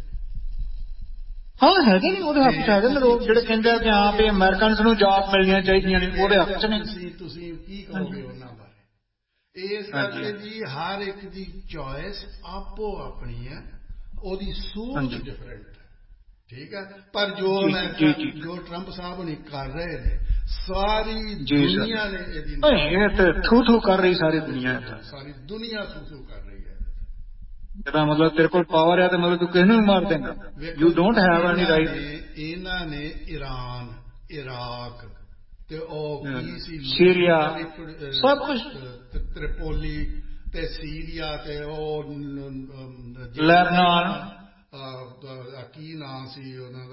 ਹਾਂ ਹੈਗੇ ਨੇ ਉਹਦੇ ਹੱਕ 'ਚ ਹੈਗੇ ਨੇ ਲੋਕ ਜਿਹੜੇ ਕਹਿੰਦੇ ਆ ਕਿ ਹਾਂ ਵੀ ਅਮਰੀਕਨਸ ਨੂੰ ਜੌਬ ਮਿਲਣੀਆਂ ਚਾਹੀਦੀਆਂ ਨੇ ਉਹਦੇ ਹੱਕ 'ਚ ਨੇ ਤੁਸੀਂ ਕੀ ਕਹੋਗੇ ਉਹਨਾਂ ਬਾਰੇ ਇਸ ਕਰਕੇ ਜੀ ਹਰ ਇੱਕ ਦੀ ਚੋਇਸ ਆਪੋ ਆਪਣੀ ਹੈ ਉਹਦੀ ਸੋਚ ਡਿਫਰੈਂਟ ਹੈ ਠੀਕ ਹੈ ਪਰ ਜੋ ਅਮਰੀਕਾ ਜੋ ਟਰੰਪ ਸਾਹਿਬ ਨੇ ਕਰ ਰਹੇ ਨੇ ਸਾਰੀ ਦੁਨੀਆ ਨੇ ਇਹਦੀ ਇਹ ਤੇ ਥੂ ਥੂ ਕਰ ਰਹੀ ਸਾਰੀ ਦੁਨੀਆ ਸਾਰੀ ਦੁਨੀਆ ਥੂ ਥੂ ਕਰ ਰਹੀ ਹੈ ਇਹਦਾ ਮਤਲਬ ਤੇਰੇ ਕੋਲ ਪਾਵਰ ਹੈ ਤੇ ਮਤਲਬ ਤੂੰ ਕਿਸੇ ਨੂੰ ਮਾਰ ਦੇਂਗਾ you don't have any right ਇਹਨਾਂ ਨੇ ਈਰਾਨ ਇਰਾਕ ਤੇ ਉਹ ਕੀ ਸੀ ਸੀਰੀਆ ਸਭ ਕੁਝ ਤ੍ਰਿਪੋਲੀ ਤੇ ਸੀਰੀਆ ਤੇ ਉਹ ਲੈਬਨਾਨ ਕੀ ਨਾਂ ਸੀ ਉਹਨਾਂ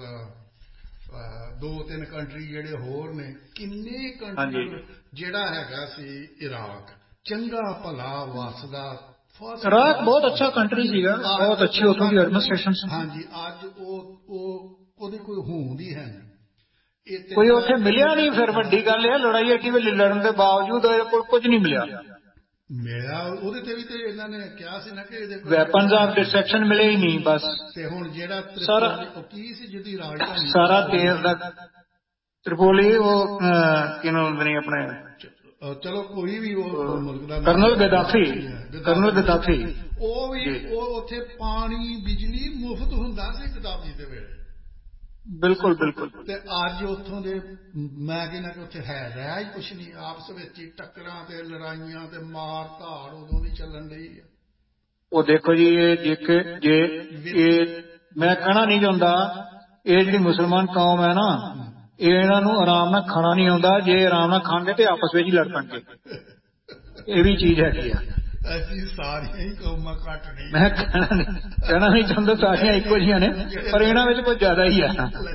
ਦਾ ਦੋ ਤਿੰਨ ਕੰਟਰੀ ਜਿਹੜੇ ਹੋਰ ਨੇ ਕਿੰਨੇ ਕੰਟਰੀ ਜਿਹੜਾ ਹੈਗਾ ਸੀ ਇਰਾਕ ਚੰਗਾ ਭਲਾ ਵਸਦਾ ਇਰਾਕ ਬਹੁਤ ਅੱਛਾ ਕੰਟਰੀ ਸੀਗਾ ਬਹੁਤ ਅੱਛੀ ਉੱਥੋਂ ਦੀ ਐਡਮਿਨਿਸਟ੍ਰੇਸ਼ਨ ਸੀ ਹਾਂਜੀ ਅੱਜ ਉਹ ਉਹ ਉਹਦੀ ਕੋਈ ਹੋਂਦ ਹੀ ਹੈ ਨਹੀਂ ਕੋਈ ਉੱਥੇ ਮਿਲਿਆ ਨਹੀਂ ਫਿਰ ਵੱਡੀ ਗੱਲ ਇਹ ਲੜਾਈ ਐਡੀ ਵੱਡੀ ਲੜਨ ਦੇ ਬਾਵਜੂਦ ਇਹਦੇ ਕੋਲ ਕੁਝ ਨਹੀਂ ਮਿਲਿਆ ਮਿਲਿਆ ਉਹਦੇ ਤੇ ਵੀ ਤੇ ਇਹਨਾਂ ਨੇ ਕਿਹਾ ਸੀ ਨਾ ਕਿ ਇਹਦੇ ਕੋਲ ਵੈਪਨਸ ਆਫ ਡਿਸਟਰਕਸ਼ਨ ਮਿਲੇ ਹੀ ਨਹੀਂ ਬਸ ਤੇ ਹੁਣ ਜਿਹੜਾ ਸਾਰਾ ਕੀ ਸੀ ਜਿਹਦੀ ਰਾਜਧਾਨੀ ਸਾਰਾ ਤੇਲ ਦਾ ਤ੍ਰਿਪੋਲੀ ਉਹ ਕਿਹਨੂੰ ਹੁੰਦੇ ਨੇ ਆਪਣੇ ਚਲੋ ਕੋਈ ਵੀ ਉਹ ਮੁਲਕ ਦਾ ਕਰਨਲ ਗਦਾਫੀ ਕਰਨਲ ਗਦਾਫੀ ਉਹ ਵੀ ਉਹ ਉੱਥੇ ਪਾਣੀ ਬਿਜਲੀ ਮੁਫਤ ਹੁੰਦਾ ਸੀ ਗਦਾਫੀ ਦੇ ਵੇਲੇ ਬਿਲਕੁਲ ਬਿਲਕੁਲ ਤੇ ਅੱਜ ਉੱਥੋਂ ਦੇ ਮੈਂ ਕਹਿੰਦਾ ਕਿ ਉੱਥੇ ਹੈ ਰਿਹਾ ਹੀ ਕੁਛ ਨਹੀਂ ਆਪਸ ਵਿੱਚ ਹੀ ਟੱਕਰਾਂ ਤੇ ਲੜਾਈਆਂ ਤੇ ਮਾਰ ਧਾੜ ਉਦੋਂ ਦੀ ਚੱਲਣ ਰਹੀ ਹੈ ਉਹ ਦੇਖੋ ਜੀ ਇਹ ਜੇ ਇਹ ਮੈਂ ਕਹਿਣਾ ਨਹੀਂ ਚਾਹੁੰਦਾ ਇਹ ਜਿਹੜੀ ਮੁਸਲਮਾਨ ਕੌਮ ਹੈ ਨਾ ਇਹਨਾਂ ਨੂੰ ਆਰਾਮ ਨਾਲ ਖਾਣਾ ਨਹੀਂ ਆਉਂਦਾ ਜੇ ਆਰਾਮ ਨਾਲ ਖਾਣਗੇ ਤੇ ਆਪਸ ਵਿੱਚ ਹੀ ਲੜ ਪੈਣਗੇ ਇਹ ਵੀ ਚੀਜ਼ ਹੈਗੀ ਆ ਅਸੀਂ ਸਾਰੀਆਂ ਹੀ ਕੌਮਾਂ ਘੱਟ ਨਹੀਂ ਮੈਂ ਕਹਿਣਾ ਨਹੀਂ ਕਹਿਣਾ ਨਹੀਂ ਚਾਹੁੰਦਾ ਸਾਰੀਆਂ ਇੱਕੋ ਜਿਹੀਆਂ ਨੇ ਪਰ ਇਹਨਾਂ ਵਿੱਚ ਕੁਝ ਜ਼ਿਆਦਾ ਹੀ ਆ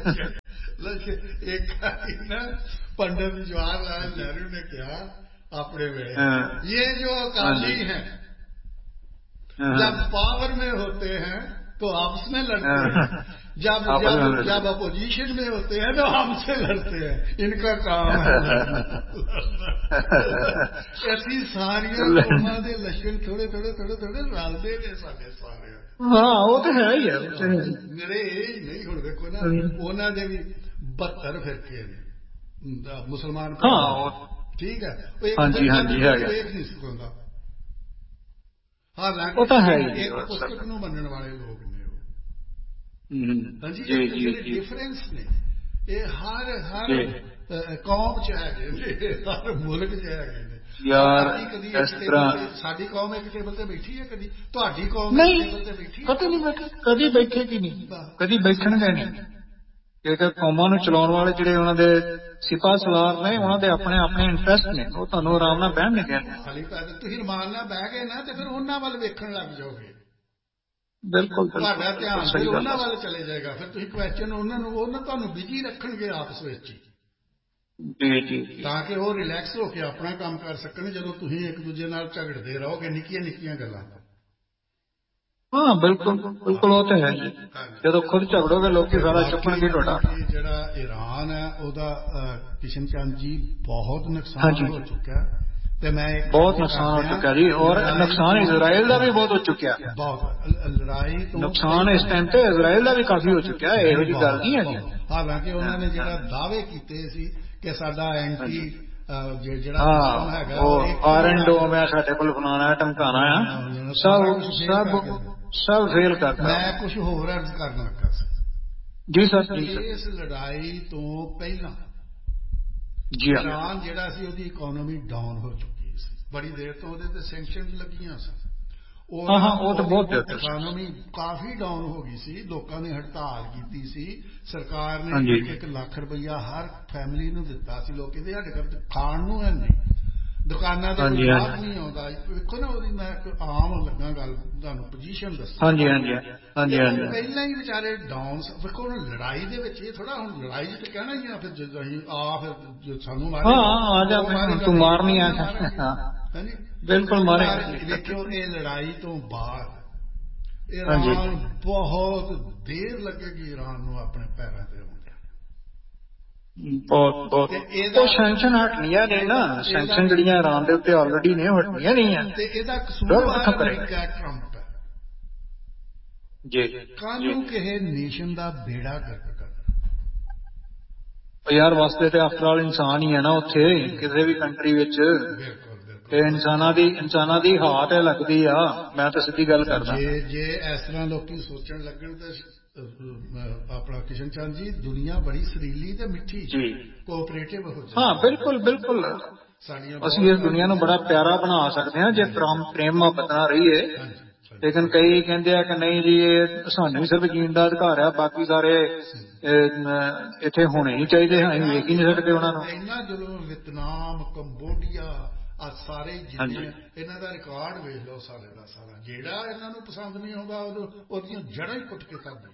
ਇੱਕ ਨਾ ਪੰਡਿਤ ਜਵਾਹਰ ਲਾਲ ਨਹਿਰੂ ਨੇ ਕਿਹਾ ਆਪਣੇ ਵੇਲੇ ਇਹ ਜੋ ਅਕਾਲੀ है जब पावर में होते हैं तो आपस में लड़ते हैं जब जब जब अपोजिशन में होते हैं तो हमसे लड़ते हैं इनका काम है ऐसी सारियां कौमां दे लक्षण थोड़े थोड़े थोड़े थोड़े रलदे ने साडे सारे ਹਾਂ ਉਹ ਤਾਂ ਹੈ ਹੀ ਆ ਮੇਰੇ ਇਹ ਨਹੀਂ ਹੁਣ ਵੇਖੋ ਨਾ ਉਹਨਾਂ ਦੇ ਵੀ ਬਹੱਤਰ ਫਿਰਕੇ ਨੇ ਮੁਸਲਮਾਨ ਹਾਂ ਠੀਕ ਹੈ ਹਾਂਜੀ ਹਾਂਜੀ ਹੈਗਾ ਇੱਕ ਨਹੀਂ ਸਿਖਾਉਂਦਾ ਉਹ ਤਾਂ ਹੈ ਹੀ ਇੱਕ ਪੁਸਤਕ ਨੂੰ ਮੰਨਣ ਵਾਲੇ ਲੋਕ ਨੇ ਉਹ ਹਾਂਜੀ ਜੀ ਜੀ ਡਿਫਰੈਂਸ ਨੇ ਇਹ ਹਰ ਹਰ ਕੌਮ ਚ ਹੈਗੇ ਨੇ ਹਰ ਮੁਲਕ ਚ ਹੈਗੇ ਨੇ ਯਾਰ ਇਸ ਤਰ੍ਹਾਂ ਸਾਡੀ ਕੌਮ ਇੱਕ ਟੇਬਲ ਤੇ ਬੈਠੀ ਹੈ ਕਦੀ ਤੁਹਾਡੀ ਕੌਮ ਇੱਕ ਟੇਬਲ ਤੇ ਬੈਠੀ ਕਦੇ ਨਹੀਂ ਬੈਠੀ ਕਦੀ ਬੈਠੇਗੀ ਨਹੀਂ ਕਦੀ ਬੈਠਣਗੇ ਨਹੀਂ ਕਿਉਂਕਿ ਕੌਮਾਂ ਨੂੰ ਚਲਾਉਣ ਵਾਲੇ ਜਿਹੜੇ ਉਹਨਾਂ ਦੇ ਸਿਪਾਹ ਸਲਾਰ ਨੇ ਉਹਨਾਂ ਦੇ ਆਪਣੇ ਆਪਣੇ ਇੰਟਰਸਟ ਨੇ ਉਹ ਤੁਹਾਨੂੰ ਆਰਾਮ ਨਾਲ ਬਹਿਣ ਨਹੀਂ ਦੇਣਗੇ ਖਾਲੀ ਪੈਦਲ ਤੁਸੀਂ ਰਮਾਨ ਨਾਲ ਬਹਿ ਗਏ ਨਾ ਤੇ ਫਿਰ ਉਹਨਾਂ ਵੱਲ ਵੇਖਣ ਲੱਗ ਜਾਓਗੇ ਬਿਲਕੁਲ ਤੁਹਾਡਾ ਧਿਆਨ ਫਿਰ ਉਹਨਾਂ ਵੱਲ ਚਲੇ ਜਾਏਗਾ ਫਿਰ ਤੁਸੀਂ ਕੁਐਸਚਨ ਉਹਨਾਂ ਨੂੰ ਉਹਨਾਂ ਤੁਹਾਨੂੰ ਬਿਜੀ ਰੱਖਣਗੇ ਆਪਸ ਵਿੱਚ ਹੀ ਜੀ ਜੀ ਤਾਂ ਕਿ ਉਹ ਰਿਲੈਕਸ ਹੋ ਕੇ ਆਪਣਾ ਕੰਮ ਕਰ ਸਕਣ ਜਦੋਂ ਤੁਸੀਂ ਇੱਕ ਦੂਜੇ ਨਾਲ ਝਗੜਦੇ ਰਹੋਗੇ ਨਿੱਕੀਆਂ ਨਿੱਕੀਆਂ ਗੱਲਾਂ ਹਾਂ ਬਿਲਕੁਲ ਬਿਲਕੁਲ ਉਹ ਤਾਂ ਹੈ ਜੀ ਜਦੋਂ ਖੁਦ ਝਗੜੋਗੇ ਲੋਕੀ ਸਾਰਾ ਚੁੱਕਣਗੇ ਤੁਹਾਡਾ ਜਿਹੜਾ ਈਰਾਨ ਹੈ ਉਹਦਾ ਕਿਸ਼ਨ ਚੰਦ ਜੀ ਬਹੁਤ ਨੁਕਸਾਨ ਹੋ ਚੁੱਕਾ ਤੇ ਮੈਂ ਬਹੁਤ ਨੁਕਸਾਨ ਹੋ ਚੁੱਕਾ ਜੀ ਔਰ ਨੁਕਸਾਨ ਇਜ਼ਰਾਈਲ ਦਾ ਵੀ ਬਹੁਤ ਹੋ ਚੁੱਕਿਆ ਬਹੁਤ ਲੜਾਈ ਤੋਂ ਨੁਕਸਾਨ ਇਸ ਟਾਈਮ ਤੇ ਇਜ਼ਰਾਈਲ ਦਾ ਵੀ ਕਾਫੀ ਹੋ ਚੁੱਕਿਆ ਇਹੋ ਜਿਹੀ ਗੱਲ ਨਹੀਂ ਹੈਗੀ ਹਾਲਾਂਕਿ ਉਹਨਾਂ ਨੇ ਜਿਹੜਾ ਦਾਅਵੇ ਕੀਤੇ ਸੀ ਕਿ ਸਾਡਾ ਐਂਟੀ ਜਿਹੜਾ ਹੈਗਾ ਉਹ ਆਇਰਨ ਡੋਮ ਹੈ ਸਾਡੇ ਕੋਲ ਫਲਾਣਾ ਟਮਕਾਣਾ ਆ ਸਭ ਸਭ ਸਭ ਫੇਲ ਕਰਤਾ ਮੈਂ ਕੁਝ ਹੋਰ ਅਰਜ਼ ਕਰਨ ਲੱਗਾ ਸੀ ਜੀ ਸਰ ਜੀ ਇਸ ਲੜਾਈ ਤੋਂ ਪਹਿਲਾਂ ਈਰਾਨ ਜਿਹੜਾ ਸੀ ਉਹਦੀ ਇਕੋਨੋਮੀ ਡਾਊਨ ਹੋ ਚੁੱਕੀ ਸੀ, ਬੜੀ ਦੇਰ ਤੋਂ ਉਹਦੇ ਤੇ ਸੈਂਕਸ਼ਨ ਲੱਗੀਆਂ ਸਨ। ਇਕੋਨੋਮੀ ਕਾਫੀ ਡਾਊਨ ਹੋ ਗਈ ਸੀ, ਲੋਕਾਂ ਨੇ ਹੜਤਾਲ ਕੀਤੀ ਸੀ, ਸਰਕਾਰ ਨੇ ਇੱਕ ਇੱਕ ਲੱਖ ਰੁਪਈਆ ਹਰ ਫੈਮਿਲੀ ਨੂੰ ਦਿੱਤਾ ਸੀ। ਲੋਕ ਕਹਿੰਦੇ ਸਾਡੇ ਘਰ ਖਾਣ ਨੂੰ ਹੈ ਨਹੀਂ, ਦੁਕਾਨਾਂ ਤੇ ਕੋਈ ਗਾਹਕ ਨਹੀਂ ਆਉਂਦਾ। ਵੇਖੋ ਨਾ ਉਹਦੀ ਮੈਂ ਆਮ ਲੱਗਾ ਗੱਲ ਤੁਹਾਨੂੰ ਪੋਜੀਸ਼ਨ ਦੱਸਾਂ, ਪਹਿਲਾਂ ਹੀ ਵਿਚਾਰੇ ਡਾਊਨ। ਵੇਖੋ ਹੁਣ ਲੜਾਈ ਦੇ ਵਿੱਚ ਇਹ ਥੋੜਾ, ਹੁਣ ਲੜਾਈ ਚ ਤਾਂ ਕਹਿਣਾ ਹੀ ਆ ਫਿਰ ਜਦੋਂ ਅਸੀਂ ਆ ਫਿਰ ਸਾਨੂੰ ਮਾਰੇ ਬਿਲਕੁਲ ਮਾਰੇ। ਵੇਖਿਓ ਇਹ ਲੜਾਈ ਤੋਂ ਬਾਅਦ ਈਰਾਨ ਬਹੁਤ ਦੇਰ ਲੱਗੇਗੀ ਈਰਾਨ ਨੂੰ ਆਪਣੇ ਪੈਰਾਂ ਤੇ ਆਉਂਦਿਆਂ। ਬਹੁਤ ਬਹੁਤ ਉਹ ਸੈਂਕਸ਼ਨ ਹਟਣੀਆਂ ਨੇ ਨਾ, ਸੈਂਕਸ਼ਨ ਜਿਹੜੀਆਂ ਈਰਾਨ ਦੇ ਉੱਤੇ ਆਲਰੇਡੀ ਨੇ ਹਟਣੀਆਂ ਨਹੀਂ ਆ। ਤੇ ਇਹਦਾ ਕਸੂਰਵਾਰ ਅਮਰੀਕਾ ਟਰੰਪ ਹੈ ਜੀ। ਕਾਹਨੂੰ ਕਿਸੇ ਨੇਸ਼ਨ ਦਾ ਬੇੜਾ ਗਰਕ ਕਰਨਾ ਯਾਰ ਵਾਸਤੇ ਤੇ ਆਫਟਰ ਆਲ ਇਨਸਾਨ ਹੀ ਹੈ ਨਾ ਉੱਥੇ ਕਿਸੇ ਵੀ ਕੰਟਰੀ ਵਿੱਚ। ਤੇ ਇਨਸਾਨਾਂ ਦੀ ਇਨਸਾਨਾਂ ਦੀ ਹਾਟ ਲੱਗਦੀ ਆ, ਮੈਂ ਤਾਂ ਸਿੱਧੀ ਗੱਲ ਕਰਦਾ। ਜੇ ਜੇ ਇਸ ਤਰ੍ਹਾਂ ਲੋਕੀ ਸੋਚਣ ਲੱਗਣ ਤਾਂ ਆਪਣਾ ਕਿਸ਼ਨ ਚੰਦ ਜੀ ਦੁਨੀਆ ਬੜੀ ਸਰੀਲੀ ਤੇ ਮਿੱਠੀ ਕੋਆਪਰੇਟਿਵ ਹੋ ਜਾਏ। ਹਾਂ ਬਿਲਕੁਲ ਬਿਲਕੁਲ, ਅਸੀਂ ਇਸ ਦੁਨੀਆ ਨੂੰ ਬੜਾ ਪਿਆਰਾ ਬਣਾ ਸਕਦੇ ਹਾਂ ਜੇ ਪ੍ਰੇਮ ਮੁਹੱਬਤ ਨਾਲ ਰਹੀਏ। ਲੇਕਿਨ ਕਈ ਕਹਿੰਦੇ ਆ ਕਿ ਨਹੀਂ ਜੀ ਇਹ ਸਾਨੂੰ ਸਿਰਫ ਜੀਣ ਦਾ ਅਧਿਕਾਰ ਆ, ਬਾਕੀ ਸਾਰੇ ਇੱਥੇ ਹੋਣੇ ਨਹੀਂ ਚਾਹੀਦੇ, ਅਸੀਂ ਵੇਖ ਹੀ ਨਹੀਂ ਸਕਦੇ ਉਹਨਾਂ ਨੂੰ। ਇੰਨਾ ਜਦੋਂ ਵੀਅਤਨਾਮ, ਕੰਬੋਡੀਆ ਆ ਸਾਰੇ ਜਿੰਨੇ ਇਹਨਾਂ ਦਾ ਰਿਕਾਰਡ ਵੇਖ ਲਓ ਸਾਰੇ ਦਾ ਸਾਰਾ, ਜਿਹੜਾ ਇਹਨਾਂ ਨੂੰ ਪਸੰਦ ਨਹੀਂ ਆਉਂਦਾ ਉਹਦੀਆਂ ਜੜ੍ਹਾਂ ਹੀ ਪੁੱਟ ਕੇ ਕਰ ਦਿੰਦੇ।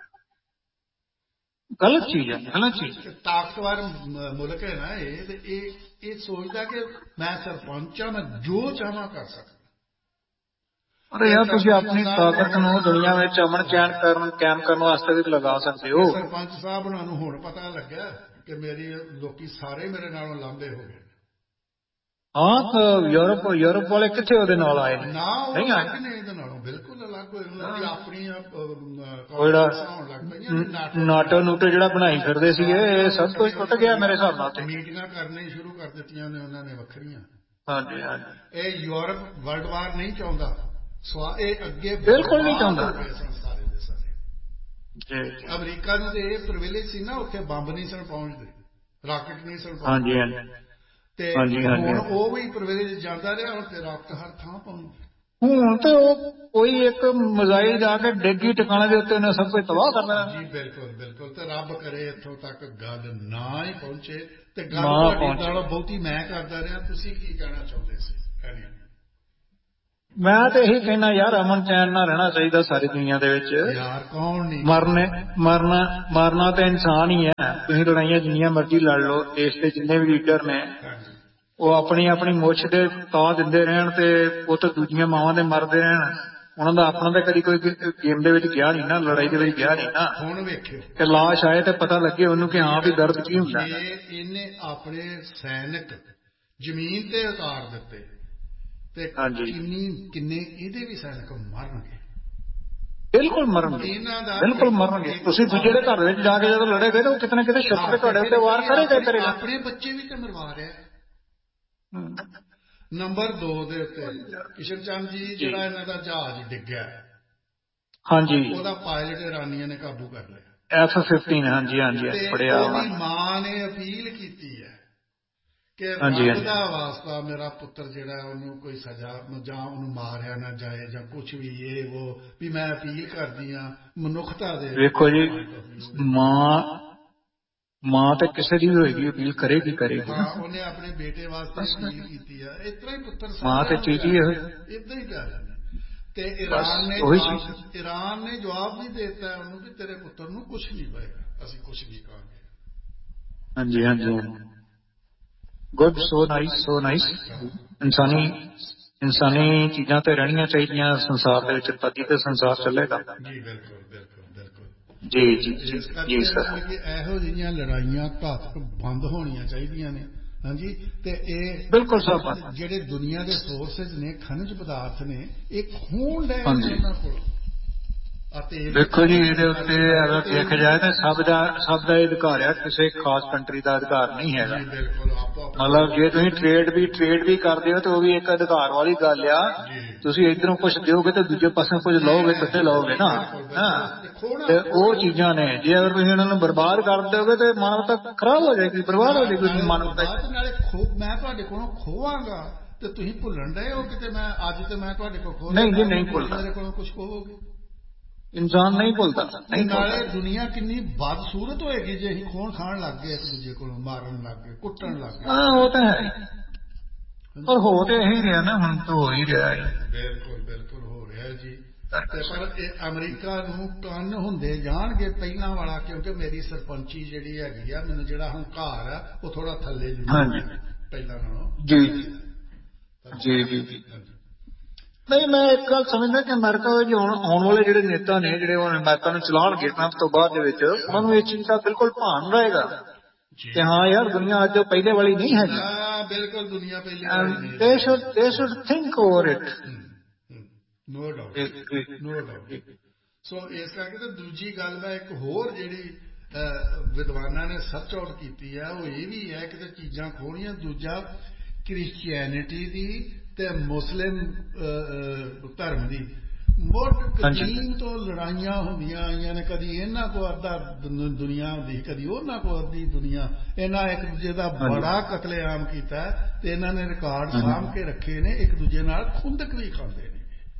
ਗਲਤ ਚੀਜ਼ ਹੈ, ਗਲਤ ਚੀਜ਼। ਤਾਕਤਵਰ ਮੁਲਕ ਹੈ ਨਾ ਇਹ, ਤੇ ਇਹ ਇਹ ਸੋਚਦਾ ਕਿ ਮੈਂ ਸਰਪੰਚ ਹਾਂ, ਮੈਂ ਜੋ ਚਾਹਾਂ ਕਰ ਸਕਦਾ। ਅਰੇ ਯਾਰ ਤੁਸੀਂ ਆਪਣੀ ਤਾਕਤ ਨੂੰ ਦੁਨੀਆ ਵਿੱਚ ਅਮਨ ਚੈਨ ਕਰਨ ਕਾਇਮ ਕਰਨ ਵਾਸਤੇ ਵੀ ਲਗਾ ਸਕਦੇ ਹੋ। ਸਰਪੰਚ ਸਾਹਿਬ ਉਹਨਾਂ ਨੂੰ ਹੁਣ ਪਤਾ ਲੱਗਾ ਕਿ ਮੇਰੀ ਲੋਕੀ ਸਾਰੇ ਮੇਰੇ ਨਾਲੋਂ ਲਾਂਭੇ ਹੋ ਗਏ। ਹਾਂ ਯੂਰਪ ਯੂਰਪ ਵਾਲੇ ਕਿੱਥੇ ਉਹਦੇ ਨਾਲ ਆਏ ਨਾ, ਨਹੀਂ ਆਏ ਨੇ ਇਹਦੇ ਨਾਲੋਂ ਬਿਲਕੁਲ ਅਲੱਗ ਹੋਏ। ਉਹਨਾਂ ਦੀ ਆਪਣੀਆਂ ਹੋਣ ਲੱਗ ਪਈਆਂ। ਨਾਟੋ ਨੂਟੋ ਜਿਹੜਾ ਬਣਾਈ ਫਿਰਦੇ ਸੀਗੇ ਇਹ ਸਭ ਕੁਝ ਟੁੱਟ ਗਿਆ ਮੇਰੇ ਹਿਸਾਬ ਨਾਲ। ਮੀਟਿੰਗਾਂ ਕਰਨੀਆਂ ਸ਼ੁਰੂ ਕਰ ਦਿੱਤੀਆਂ ਨੇ ਉਹਨਾਂ ਨੇ ਵੱਖਰੀਆਂ। ਹਾਂਜੀ ਹਾਂਜੀ। ਇਹ ਯੂਰਪ ਵਰਲਡ ਵਾਰ ਨਹੀਂ ਚਾਹੁੰਦਾ, ਸਵਾ ਇਹ ਅੱਗੇ ਬਿਲਕੁਲ ਨਹੀਂ ਚਾਹੁੰਦਾ। ਸਾਰੇ ਦੇ ਸਾਰੇ ਅਮਰੀਕਾ ਨੂੰ ਤੇ ਇਹ ਪ੍ਰਿਵਿਲੇਜ ਸੀ ਨਾ, ਉੱਥੇ ਬੰਬ ਨਹੀਂ ਸਨ ਪਹੁੰਚਦੇ, ਰਾਕਟ ਨਹੀਂ ਸਨ ਪਹੁੰਚਦੇ। ਹਾਂਜੀ ਹਾਂਜੀ। ਤੇ ਹੁਣ ਉਹ ਵੀ ਪ੍ਰਿਵਿਲੇਜ ਜਾਂਦਾ ਰਿਹਾ, ਹੁਣ ਤੇ ਰਾਕਟ ਹਰ ਥਾਂ ਪਹੁੰਚਦੇ। ਹੁਣ ਤੇ ਉਹ ਕੋਈ ਇੱਕ ਮਿਜ਼ਾਈਲ ਜਾ ਕੇ ਡਿੱਗੀ ਟਿਕਾਣੇ ਦੇ ਉੱਤੇ ਉਹਨੇ ਸਭ ਕੁਝ ਤਬਾਹ ਕਰ ਦੇਣਾ। ਜੀ ਬਿਲਕੁਲ ਬਿਲਕੁਲ। ਤੇ ਰੱਬ ਕਰੇ ਇੱਥੋਂ ਤੱਕ ਗੱਲ ਨਾ ਹੀ ਪਹੁੰਚੇ। ਤੇ ਗੱਲ ਤੁਹਾਡੀ ਨਾਲੋਂ ਬਹੁਤੀ ਮੈਂ ਕਰਦਾ ਰਿਹਾ, ਤੁਸੀਂ ਕੀ ਕਹਿਣਾ ਚਾਹੁੰਦੇ ਸੀ? ਮੈਂ ਤੇ ਇਹੀ ਕਹਿਣਾ ਯਾਰ ਅਮਨ ਚੈਨ ਨਾਲ ਰਹਿਣਾ ਚਾਹੀਦਾ ਸਾਰੀ ਦੁਨੀਆ ਦੇ ਵਿੱਚ। ਯਾਰ ਕੌਣ ਨਹੀਂ ਮਰਨੇ ਮਰਨਾ ਮਰਨਾ ਤਾਂ ਇਨਸਾਨ ਹੀ ਹੈ। ਤੁਸੀਂ ਲੜਾਈਆਂ ਜਿੰਨੀਆਂ ਮਰਜ਼ੀ ਲੜ ਲਓ, ਦੇਸ਼ ਦੇ ਜਿੰਨੇ ਵੀ ਲੀਡਰ ਨੇ ਉਹ ਆਪਣੀ ਆਪਣੀ ਮੁੱਛ ਦੇ ਤਾਂ ਦਿੰਦੇ ਰਹਿਣ ਤੇ ਉਹ ਤਾਂ ਦੂਜੀਆਂ ਮਾਵਾਂ ਦੇ ਮਰਦੇ ਰਹਿਣ। ਉਹਨਾਂ ਦਾ ਆਪਣਾ ਤਾਂ ਕਦੀ ਕੋਈ ਗੇਮ ਦੇ ਵਿੱਚ ਗਿਆ ਨਹੀਂ ਨਾ, ਲੜਾਈ ਦੇ ਵਿੱਚ ਗਿਆ ਨਹੀਂ ਨਾ। ਹੁਣ ਵੇਖਿਓ ਕਿ ਲਾਸ਼ ਆਏ ਤੇ ਪਤਾ ਲੱਗੇ ਉਹਨੂੰ ਕਿ ਹਾਂ ਵੀ ਦਰਦ ਕੀ ਹੁੰਦਾ। ਇਹਨੇ ਆਪਣੇ ਸੈਨਿਕ ਜ਼ਮੀਨ ਤੇ ਉਤਾਰ ਦਿੱਤੇ ਤੇ ਕਿੰਨੀ ਕਿੰਨੇ ਇਹਦੇ ਵੀ ਸੈਨਿਕ ਮਰਨਗੇ। ਬਿਲਕੁਲ ਮਰਨਗੇ, ਬਿਲਕੁਲ ਮਰਨਗੇ। ਤੁਸੀਂ ਦੂਜੇ ਦੇ ਘਰ ਵਿੱਚ ਜਾ ਕੇ ਜਦੋਂ ਲੜੇ ਗਏ ਤਾਂ ਉਹ ਕਿਤੇ ਨਾ ਕਿਤੇ ਸ਼ਸਤਰ ਤੁਹਾਡੇ ਉੱਤੇ ਵਾਰ ਕਰੇਗਾ ਕਰੇਗਾ। ਆਪਣੇ ਬੱਚੇ ਵੀ ਤੇ ਮਰਵਾ ਰਿਹਾ। ਨੰਬਰ ਦੋ ਦੇ ਉੱਤੇ ਕਿਸ਼ਨ ਚੰਦ ਜੀ ਜਿਹੜਾ ਇਹਨਾਂ ਦਾ ਜਹਾਜ਼ ਡਿੱਗਿਆ, ਹਾਂਜੀ, ਉਹਦਾ ਪਾਇਲਟ ਇਰਾਨੀਆਂ ਨੇ ਕਾਬੂ ਕਰ ਲਿਆ, ਐਫ ਫਿਫਟੀਨ। ਹਾਂਜੀ ਹਾਂਜੀ ਪੜਿਆ। ਉਹਦੀ ਮਾਂ ਨੇ ਅਪੀਲ ਕੀਤੀ ਹੈ ਕਿ ਰੱਬ ਦਾ ਵਾਸਤਾ ਮੇਰਾ ਪੁੱਤਰ ਜਿਹੜਾ ਉਹਨੂੰ ਕੋਈ ਸਜ਼ਾ ਜਾਂ ਉਹਨੂੰ ਮਾਰਿਆ ਨਾ ਜਾਏ ਜਾਂ ਕੁਛ ਵੀ ਇਹ ਉਹ ਵੀ ਮੈਂ ਅਪੀਲ ਕਰਦੀ ਹਾਂ ਮਨੁੱਖਤਾ ਦੇ। ਵੇਖੋ ਜੀ ਮਾਂ ਮਾਂ ਤੇ ਕਿਸੇ ਦੀ ਵੀ ਹੋਏਗੀ ਅਪੀਲ ਕਰੇਗੀ ਕਰੇਗੀ। ਹਾਂ ਉਹਨੇ ਆਪਣੇ ਬੇਟੇ ਵਾਸਤੇ ਅਪੀਲ ਕੀਤੀ ਹੈ। ਇਸ ਤਰ੍ਹਾਂ ਹੀ ਪੁੱਤਰ ਮਾਂ ਤੇ ਚੀਜ਼ ਹੀ ਏਦਾਂ ਹੀ ਪਿਆਰੇ ਨੇ। ਤੇ ਈਰਾਨ ਨੇ ਈਰਾਨ ਨੇ ਜਵਾਬ ਵੀ ਦੇ ਦਿੱਤਾ ਉਹਨੂੰ ਵੀ ਤੇਰੇ ਪੁੱਤਰ ਨੂੰ ਕੁਛ ਨਹੀਂ ਹੋਏਗਾ, ਅਸੀਂ ਕੁਛ ਨਹੀਂ ਕਹਾਂਗੇ। ਹਾਂਜੀ ਹਾਂਜੀ। Good, so nice so nice. ਇਨਸਾਨੀ ਇਨਸਾਨੀ ਚੀਜ਼ਾਂ ਤੇ ਰਹਿਣੀਆਂ ਚਾਹੀਦੀਆਂ ਸੰਸਾਰ ਦੇ ਵਿੱਚ, ਤਦੀ ਤੇ ਸੰਸਾਰ ਚੱਲੇਗਾ। ਜੀ ਬਿਲਕੁਲ ਬਿਲਕੁਲ ਬਿਲਕੁਲ ਜੀ ਜੀ ਜੀ ਜੀ ਸਰ। ਇਹੋ ਜਿਹੀਆਂ ਲੜਾਈਆਂ ਘਾਤਕ ਬੰਦ ਹੋਣੀਆਂ ਚਾਹੀਦੀਆਂ ਨੇ। ਹਾਂਜੀ। ਤੇ ਇਹ ਬਿਲਕੁਲ ਸਰ ਜਿਹੜੇ ਦੁਨੀਆ ਦੇ ਸੋਰਸਿਸ ਨੇ, ਖਣਿਜ ਪਦਾਰਥ ਨੇ, ਇਹ ਖੂਨ ਲੈ ਉਹਨਾਂ ਕੋਲ ਦੇਖੋ ਜੀ, ਇਹਦੇ ਉੱਤੇ ਅਗਰ ਦੇਖਿਆ ਜਾਏ ਤਾਂ ਸਭ ਦਾ ਸਭ ਦਾ ਅਧਿਕਾਰ ਆ, ਕਿਸੇ ਖਾਸ ਕੰਟਰੀ ਦਾ ਅਧਿਕਾਰ ਨਹੀਂ ਹੈਗਾ। ਮਤਲਬ ਜੇ ਤੁਸੀਂ ਟ੍ਰੇਡ ਵੀ ਟ੍ਰੇਡ ਵੀ ਕਰਦੇ ਹੋ ਤਾਂ ਉਹ ਵੀ ਇੱਕ ਅਧਿਕਾਰ ਵਾਲੀ ਗੱਲ ਆ। ਤੁਸੀਂ ਇੱਧਰੋਂ ਕੁਛ ਦਿਓਗੇ ਤੇ ਦੂਜੇ ਪਾਸੇ ਕੁਝ ਲਓਗੇ, ਕਿੱਥੇ ਲਓਗੇ ਨਾ। ਹਾਂ, ਤੇ ਉਹ ਚੀਜ਼ਾਂ ਨੇ। ਜੇ ਅਗਰ ਤੁਸੀਂ ਉਹਨਾਂ ਨੂੰ ਬਰਬਾਦ ਕਰ ਦਿਓਗੇ ਤੇ ਮਾਨਵਤਾ ਖਰਾਬ ਹੋ ਜਾਏਗੀ, ਬਰਬਾਦ ਹੋ ਜਾਏਗੀ ਮਾਨਵਤਾ। ਨਾਲੇ ਮੈਂ ਤੁਹਾਡੇ ਕੋਲੋਂ ਖੋਵਾਂਗਾ ਤੇ ਤੁਸੀਂ ਭੁੱਲਣ ਡਏ ਹੋ ਕਿਤੇ ਮੈਂ ਅੱਜ ਤੇ ਮੈਂ ਤੁਹਾਡੇ ਕੋਲ ਖੋ ਨਹੀਂ ਜੀ, ਨਹੀਂ ਭੁੱਲਦਾ। ਮੇਰੇ ਕੋਲੋਂ ਕੁਛ ਖੋਵੋਗੇ, ਇਨਸਾਨ ਨਹੀਂ ਭੁੱਲਦਾ। ਨਾਲੇ ਦੁਨੀਆ ਕਿੰਨੀ ਬਦਸੂਰਤ ਹੋਏਗੀ ਜੇ ਅਸੀਂ ਖੋਣ ਖਾਣ ਲੱਗ ਗਏ, ਇੱਕ ਦੂਜੇ ਕੋਲੋਂ ਮਾਰਨ ਲੱਗ ਗਏ, ਕੁੱਟਣ ਲੱਗ ਗਏ। ਹਾਂ, ਉਹ ਤਾਂ ਹੈ, ਪਰ ਹੋ ਤੇ ਇਹੀ ਰਿਹਾ ਨਾ, ਹੁਣ ਤਾਂ ਹੋ ਹੀ ਰਿਹਾ ਹੈ। ਬਿਲਕੁਲ ਬਿਲਕੁਲ ਹੋ ਰਿਹਾ ਜੀ। ਤੇ ਪਰ ਇਹ ਅਮਰੀਕਾ ਨੂੰ ਕੰਨ ਹੁੰਦੇ ਜਾਣਗੇ ਪਹਿਲਾਂ ਵਾਲਾ, ਕਿਉਂਕਿ ਮੇਰੀ ਸਰਪੰਚੀ ਜਿਹੜੀ ਹੈਗੀ ਆ, ਮੈਨੂੰ ਜਿਹੜਾ ਹੰਕਾਰ ਆ ਉਹ ਥੋੜਾ ਥੱਲੇ ਜ਼ਰੂਰ ਪਹਿਲਾਂ ਨਾਲੋਂ। ਜੀ ਜੀ ਜੀ ਜੀ। ਨਹੀਂ, ਮੈਂ ਇੱਕ ਗੱਲ ਸਮਝਦਾ ਕਿ ਅਮਰੀਕਾ ਵਿੱਚ ਹੁਣ ਆਉਣ ਵਾਲੇ ਜਿਹੜੇ ਨੇਤਾ ਨੇ, ਜਿਹੜੇ ਹੁਣ ਅਮਰੀਕਾ ਨੂੰ ਚਲਾਉਣਗੇ ਟਰੰਪ ਤੋਂ ਬਾਅਦ ਦੇ ਵਿੱਚ, ਉਹਨਾਂ ਨੂੰ ਇਸ ਚੀਜ਼ ਦਾ ਬਿਲਕੁਲ ਭਾਨ ਰਹੇਗਾ ਕਿ ਹਾਂ ਯਾਰ, ਦੁਨੀਆ ਅੱਜ ਪਹਿਲੇ ਵਾਲੀ ਨਹੀਂ ਹੈਗੀ। ਬਿਲਕੁਲ ਦੁਨੀਆ ਪਹਿਲੇ they should they should think over it. No doubt no doubt. ਸੋ ਇਸ ਕਰਕੇ ਤੇ ਦੂਜੀ ਗੱਲ ਮੈਂ ਇੱਕ ਹੋਰ ਜਿਹੜੀ ਵਿਦਵਾਨਾਂ ਨੇ ਸਰਚ ਆਊਟ ਕੀਤੀ ਹੈ, ਉਹ ਇਹ ਵੀ ਹੈ ਕਿ ਚੀਜ਼ਾਂ ਖੋਣੀਆਂ। ਦੂਜਾ, ਕ੍ਰਿਸਚੀਅਨਿਟੀ ਦੀ ਤੇ ਮੁਸਲਿਮ ਧਰਮ ਦੀ ਮੁੱਢ ਕਦੀਮ ਤੋਂ ਲੜਾਈਆਂ ਹੁੰਦੀਆਂ ਆਈਆਂ ਨੇ। ਕਦੀ ਇਹਨਾਂ ਕੋ ਅੱਧਾ ਦੁਨੀਆ ਹੁੰਦੀ, ਕਦੀ ਉਹਨਾਂ ਕੋ ਅੱਧੀ ਦੁਨੀਆ। ਇਹਨਾਂ ਇੱਕ ਦੂਜੇ ਦਾ ਬੜਾ ਕਤਲੇਆਮ ਕੀਤਾ ਤੇ ਇਹਨਾਂ ਨੇ ਰਿਕਾਰਡ ਸਾਂਭ ਕੇ ਰੱਖੇ ਨੇ। ਇੱਕ ਦੂਜੇ ਨਾਲ ਖੁੰਦਕ ਵੀ ਖਾਂਦੇ ਨੇ।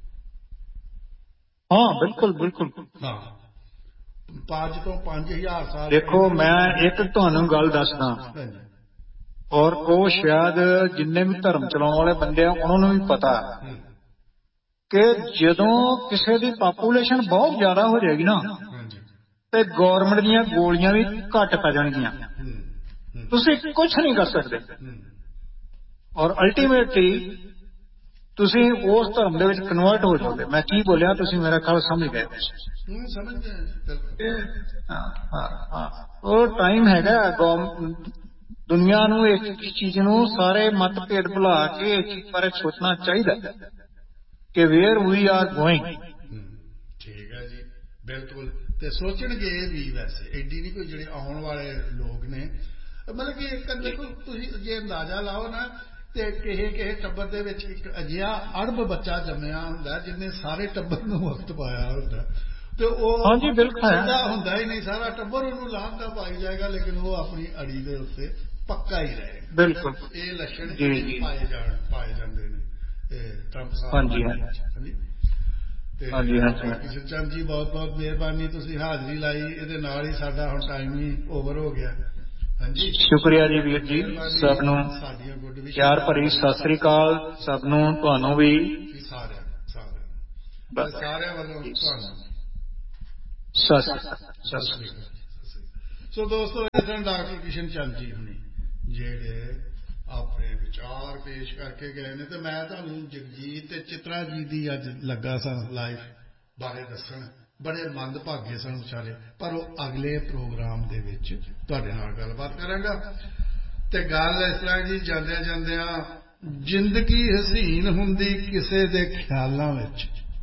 ਹਾਂ, ਬਿਲਕੁਲ ਬਿਲਕੁਲ। ਹਾਂ, ਪੰਜ ਤੋਂ ਪੰਜ ਹਜ਼ਾਰ ਸਾਲ। ਦੇਖੋ, ਮੈਂ ਇੱਕ ਤੁਹਾਨੂੰ ਗੱਲ ਦੱਸਦਾ, ਔਰ ਉਹ ਸ਼ਾਇਦ ਜਿੰਨੇ ਵੀ ਧਰਮ ਚਲਾਉਣ ਵਾਲੇ ਬੰਦੇ ਆ ਉਹਨਾਂ ਨੂੰ ਵੀ ਪਤਾ ਕਿ ਜਦੋਂ ਕਿਸੇ ਦੀ ਪਾਪੂਲੇਸ਼ਨ ਬਹੁਤ ਜ਼ਿਆਦਾ ਹੋ ਜਾਏਗੀ ਨਾ, ਤੇ ਗੌਰਮੈਂਟ ਦੀਆਂ ਗੋਲੀਆਂ ਵੀ ਘੱਟ ਪੈ ਜਾਣਗੀਆਂ। ਤੁਸੀਂ ਕੁਛ ਨਹੀਂ ਕਰ ਸਕਦੇ, ਔਰ ਅਲਟੀਮੇਟਲੀ ਤੁਸੀਂ ਉਸ ਧਰਮ ਦੇ ਵਿੱਚ ਕਨਵਰਟ ਹੋ ਜਾਓਗੇ। ਮੈਂ ਕੀ ਬੋਲਿਆ, ਤੁਸੀਂ ਮੇਰਾ ਖਿਆਲ ਸਮਝ ਗਏ। ਉਹ ਟਾਈਮ ਹੈਗਾ ਦੁਨੀਆ ਨੂੰ ਇੱਕ ਚੀਜ਼ ਨੂੰ, ਸਾਰੇ ਮਤਭੇਦ ਭੁਲਾ ਕੇ ਇੱਕ ਚੀਜ਼ ਬਾਰੇ ਸੋਚਣਾ ਚਾਹੀਦਾ ਕਿ ਵੇਅਰ ਵੀ ਆਰ ਗੋਇੰਗ। ਠੀਕ ਹੈ ਜੀ, ਬਿਲਕੁਲ। ਤੇ ਸੋਚਣਗੇ ਇਹ ਵੀ, ਵੈਸੇ ਐਡੀ ਨਹੀਂ ਕੋਈ, ਜਿਹੜੇ ਆਉਣ ਵਾਲੇ ਲੋਕ ਨੇ, ਮਤਲਬ ਕਿ ਇੱਕ ਦੇਖੋ ਤੁਸੀਂ ਜੇ ਅੰਦਾਜ਼ਾ ਲਾਓ ਨਾ, ਤੇ ਕਿਸੇ ਕਿਸੇ ਟੱਬਰ ਦੇ ਵਿੱਚ ਇੱਕ ਅਜਿਹਾ ਅਰਬ ਬੱਚਾ ਜੰਮਿਆ ਹੁੰਦਾ ਜਿਹਨੇ ਸਾਰੇ ਟੱਬਰ ਨੂੰ ਵਕਤ ਪਾਇਆ ਹੁੰਦਾ, ਤੇ ਉਹ ਹੁੰਦਾ ਹੀ ਨਹੀਂ। ਸਾਰਾ ਟੱਬਰ ਉਹਨੂੰ ਲਾਹਨਤਾਂ ਪਾਈ ਜਾਏਗਾ, ਲੇਕਿਨ ਉਹ ਆਪਣੀ ਅੜੀ ਦੇ ਉੱਤੇ ਪੱਕਾ ਹੀ ਰਹੇਗਾ। ਬਿਲਕੁਲ, ਇਹ ਲੱਛਣ ਪਾਏ ਜਾਣ ਪਾਏ ਜਾਂਦੇ ਨੇ ਟਰੰਪ ਸਾਹਿਬ। ਹਾਂਜੀ ਹਾਂਜੀ। ਤੇ ਕਿਸ਼ਨ ਚੰਦ ਜੀ, ਬਹੁਤ ਬਹੁਤ ਮਿਹਰਬਾਨੀ, ਤੁਸੀਂ ਹਾਜ਼ਰੀ ਲਾਈ। ਇਹਦੇ ਨਾਲ ਹੀ ਸਾਡਾ ਹੁਣ ਟਾਈਮ ਹੀ ਓਵਰ ਹੋ ਗਿਆ। ਹਾਂਜੀ, ਸ਼ੁਕਰੀਆ ਜੀ ਵੀਰ ਜੀ। ਸਭ ਨੂੰ ਪਿਆਰ ਭਰੀ ਸਤਿ ਸ੍ਰੀ ਅਕਾਲ। ਸਭ ਨੂੰ, ਤੁਹਾਨੂੰ ਵੀ, ਸਾਰਿਆਂ ਸਾਰਿਆਂ ਸਾਰਿਆਂ ਵੱਲੋਂ ਤੁਹਾਨੂੰ ਸਤਿ ਸ੍ਰੀ ਅਕਾਲ। ਸੋ ਦੋਸਤੋ, ਇਹ ਸਨ ਡਾਕਟਰ ਕਿਸ਼ਨ ਚੰਦ ਜੀ ਹੁਣੀ, ਜਿਹੜੇ ਆਪਣੇ ਵਿਚਾਰ ਪੇਸ਼ ਕਰਕੇ ਗਏ ਨੇ। ਤੇ ਮੈਂ ਤੁਹਾਨੂੰ ਜਗਜੀਤ ਤੇ ਚਿਤਰਾ ਜੀ ਦੀ ਅੱਜ ਲੱਗਾ ਸਾਂ ਲਾਈਫ ਬਾਰੇ ਦੱਸਣ। ਬੜੇ ਮੰਦਭਾਗੇ ਸਨ ਵਿਚਾਰੇ, ਪਰ ਉਹ ਅਗਲੇ ਪ੍ਰੋਗਰਾਮ ਦੇ ਵਿੱਚ ਤੁਹਾਡੇ ਨਾਲ ਗੱਲਬਾਤ ਕਰਾਂਗਾ। ਤੇ ਗੱਲ ਇਸ ਤਰ੍ਹਾਂ ਜੀ, ਜਾਂਦਿਆਂ ਜਾਂਦਿਆਂ, ਜ਼ਿੰਦਗੀ ਹਸੀਨ ਹੁੰਦੀ ਕਿਸੇ ਦੇ ਖਿਆਲਾਂ ਵਿੱਚ,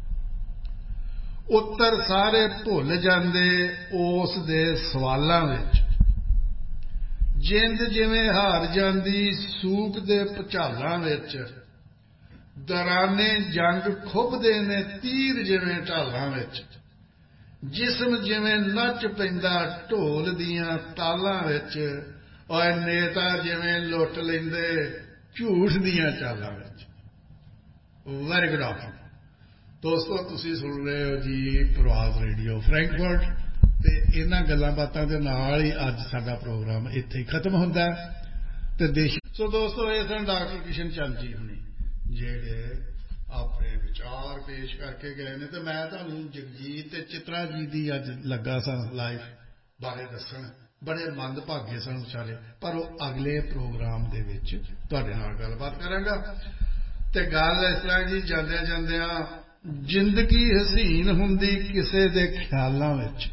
ਉੱਤਰ ਸਾਰੇ ਭੁੱਲ ਜਾਂਦੇ ਉਸ ਦੇ ਸਵਾਲਾਂ ਵਿੱਚ। ਜਿੰਦ ਜਿਵੇਂ ਹਾਰ ਜਾਂਦੀ ਸੂਕ ਦੇ ਭੁਚਾਲਾਂ ਵਿੱਚ, ਦੌਰਾਨੇ ਜੰਗ ਖੁੱਭਦੇ ਨੇ ਤੀਰ ਜਿਵੇਂ ਢਾਲਾਂ ਵਿੱਚ। ਜਿਸਮ ਜਿਵੇਂ ਨੱਚ ਪੈਂਦਾ ਢੋਲ ਦੀਆਂ ਤਾਲਾਂ ਵਿੱਚ, ਔਰ ਨੇਤਾ ਜਿਵੇਂ ਲੁੱਟ ਲੈਂਦੇ ਝੂਠ ਦੀਆਂ ਚਾਲਾਂ ਵਿੱਚ। ਵੈਰੀ ਗੁੱਡ ਆਫਟਰਨੂਨ ਦੋਸਤੋ, ਤੁਸੀਂ ਸੁਣ ਰਹੇ ਹੋ ਜੀ ਪ੍ਰਵਾਜ਼ ਰੇਡੀਓ ਫਰੈਂਕਫਰਟ। ਤੇ ਇਹਨਾਂ ਗੱਲਾਂ ਬਾਤਾਂ ਦੇ ਨਾਲ ਹੀ ਅੱਜ ਸਾਡਾ ਪ੍ਰੋਗਰਾਮ ਇੱਥੇ ਹੀ ਖਤਮ ਹੁੰਦਾ ਤੇ ਦੇਸ਼। ਸੋ ਦੋਸਤੋ, ਇਹ ਸਨ ਡਾਕਟਰ ਕਿਸ਼ਨ ਚੰਦ ਜੀ ਹੁਣੀ, ਜਿਹੜੇ ਆਪਣੇ ਵਿਚਾਰ ਪੇਸ਼ ਕਰਕੇ ਗਏ ਨੇ। ਤੇ ਮੈਂ ਤੁਹਾਨੂੰ ਜਗਜੀਤ ਤੇ ਚਿਤਰਾ ਜੀ ਦੀ ਅੱਜ ਲੱਗਾ ਸਾਂ ਲਾਈਫ ਬਾਰੇ ਦੱਸਣ। ਬੜੇ ਮੰਦਭਾਗੇ ਸਨ ਵਿਚਾਰੇ, ਪਰ ਉਹ ਅਗਲੇ ਪ੍ਰੋਗਰਾਮ ਦੇ ਵਿੱਚ ਤੁਹਾਡੇ ਨਾਲ ਗੱਲਬਾਤ ਕਰਾਂਗਾ। ਤੇ ਗੱਲ ਇਸ ਤਰ੍ਹਾਂ ਜੀ, ਜਾਂਦਿਆਂ ਜਾਂਦਿਆਂ, ਜ਼ਿੰਦਗੀ ਹਸੀਨ ਹੁੰਦੀ ਕਿਸੇ ਦੇ ਖਿਆਲਾਂ ਵਿੱਚ,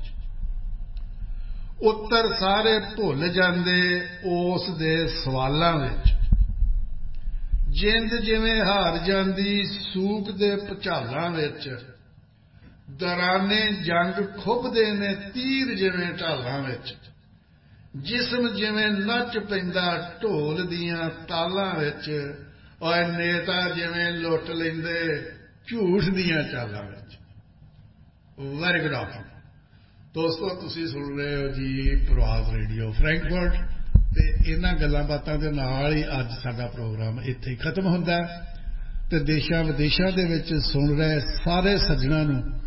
ਉੱਤਰ ਸਾਰੇ ਭੁੱਲ ਜਾਂਦੇ ਉਸ ਦੇ ਸਵਾਲਾਂ ਵਿੱਚ। ਜਿੰਦ ਜਿਵੇਂ ਹਾਰ ਜਾਂਦੀ ਸੂਕ ਦੇ ਭੁਚਾਲਾਂ ਵਿੱਚ, ਦੌਰਾਨੇ ਜੰਗ ਖੁੱਭਦੇ ਨੇ ਤੀਰ ਜਿਵੇਂ ਢਾਲਾਂ ਵਿੱਚ, ਜਿਸਮ ਜਿਵੇਂ ਨੱਚ ਪੈਂਦਾ ਢੋਲ ਦੀਆਂ ਤਾਲਾਂ ਵਿੱਚ, ਔਰ ਨੇਤਾ ਜਿਵੇਂ ਲੁੱਟ ਲੈਂਦੇ ਝੂਠ ਦੀਆਂ ਚਾਲਾਂ ਵਿੱਚ। ਵੈਰੀ ਗੁੱਡ ਆਫਟਰਨੂਨ ਦੋਸਤੋ, ਤੁਸੀਂ ਸੁਣ ਰਹੇ ਹੋ ਜੀ ਪ੍ਰਵਾਸ ਰੇਡੀਓ ਫਰੈਂਕਫਰਟ, ਅਤੇ ਇਹਨਾਂ ਗੱਲਾਂ ਬਾਤਾਂ ਦੇ ਨਾਲ ਹੀ ਅੱਜ ਸਾਡਾ ਪ੍ਰੋਗਰਾਮ ਇੱਥੇ ਹੀ ਖਤਮ ਹੁੰਦਾ, ਅਤੇ ਦੇਸ਼ਾਂ ਵਿਦੇਸ਼ਾਂ ਦੇ ਵਿੱਚ ਸੁਣ ਰਹੇ ਸਾਰੇ ਸੱਜਣਾਂ ਨੂੰ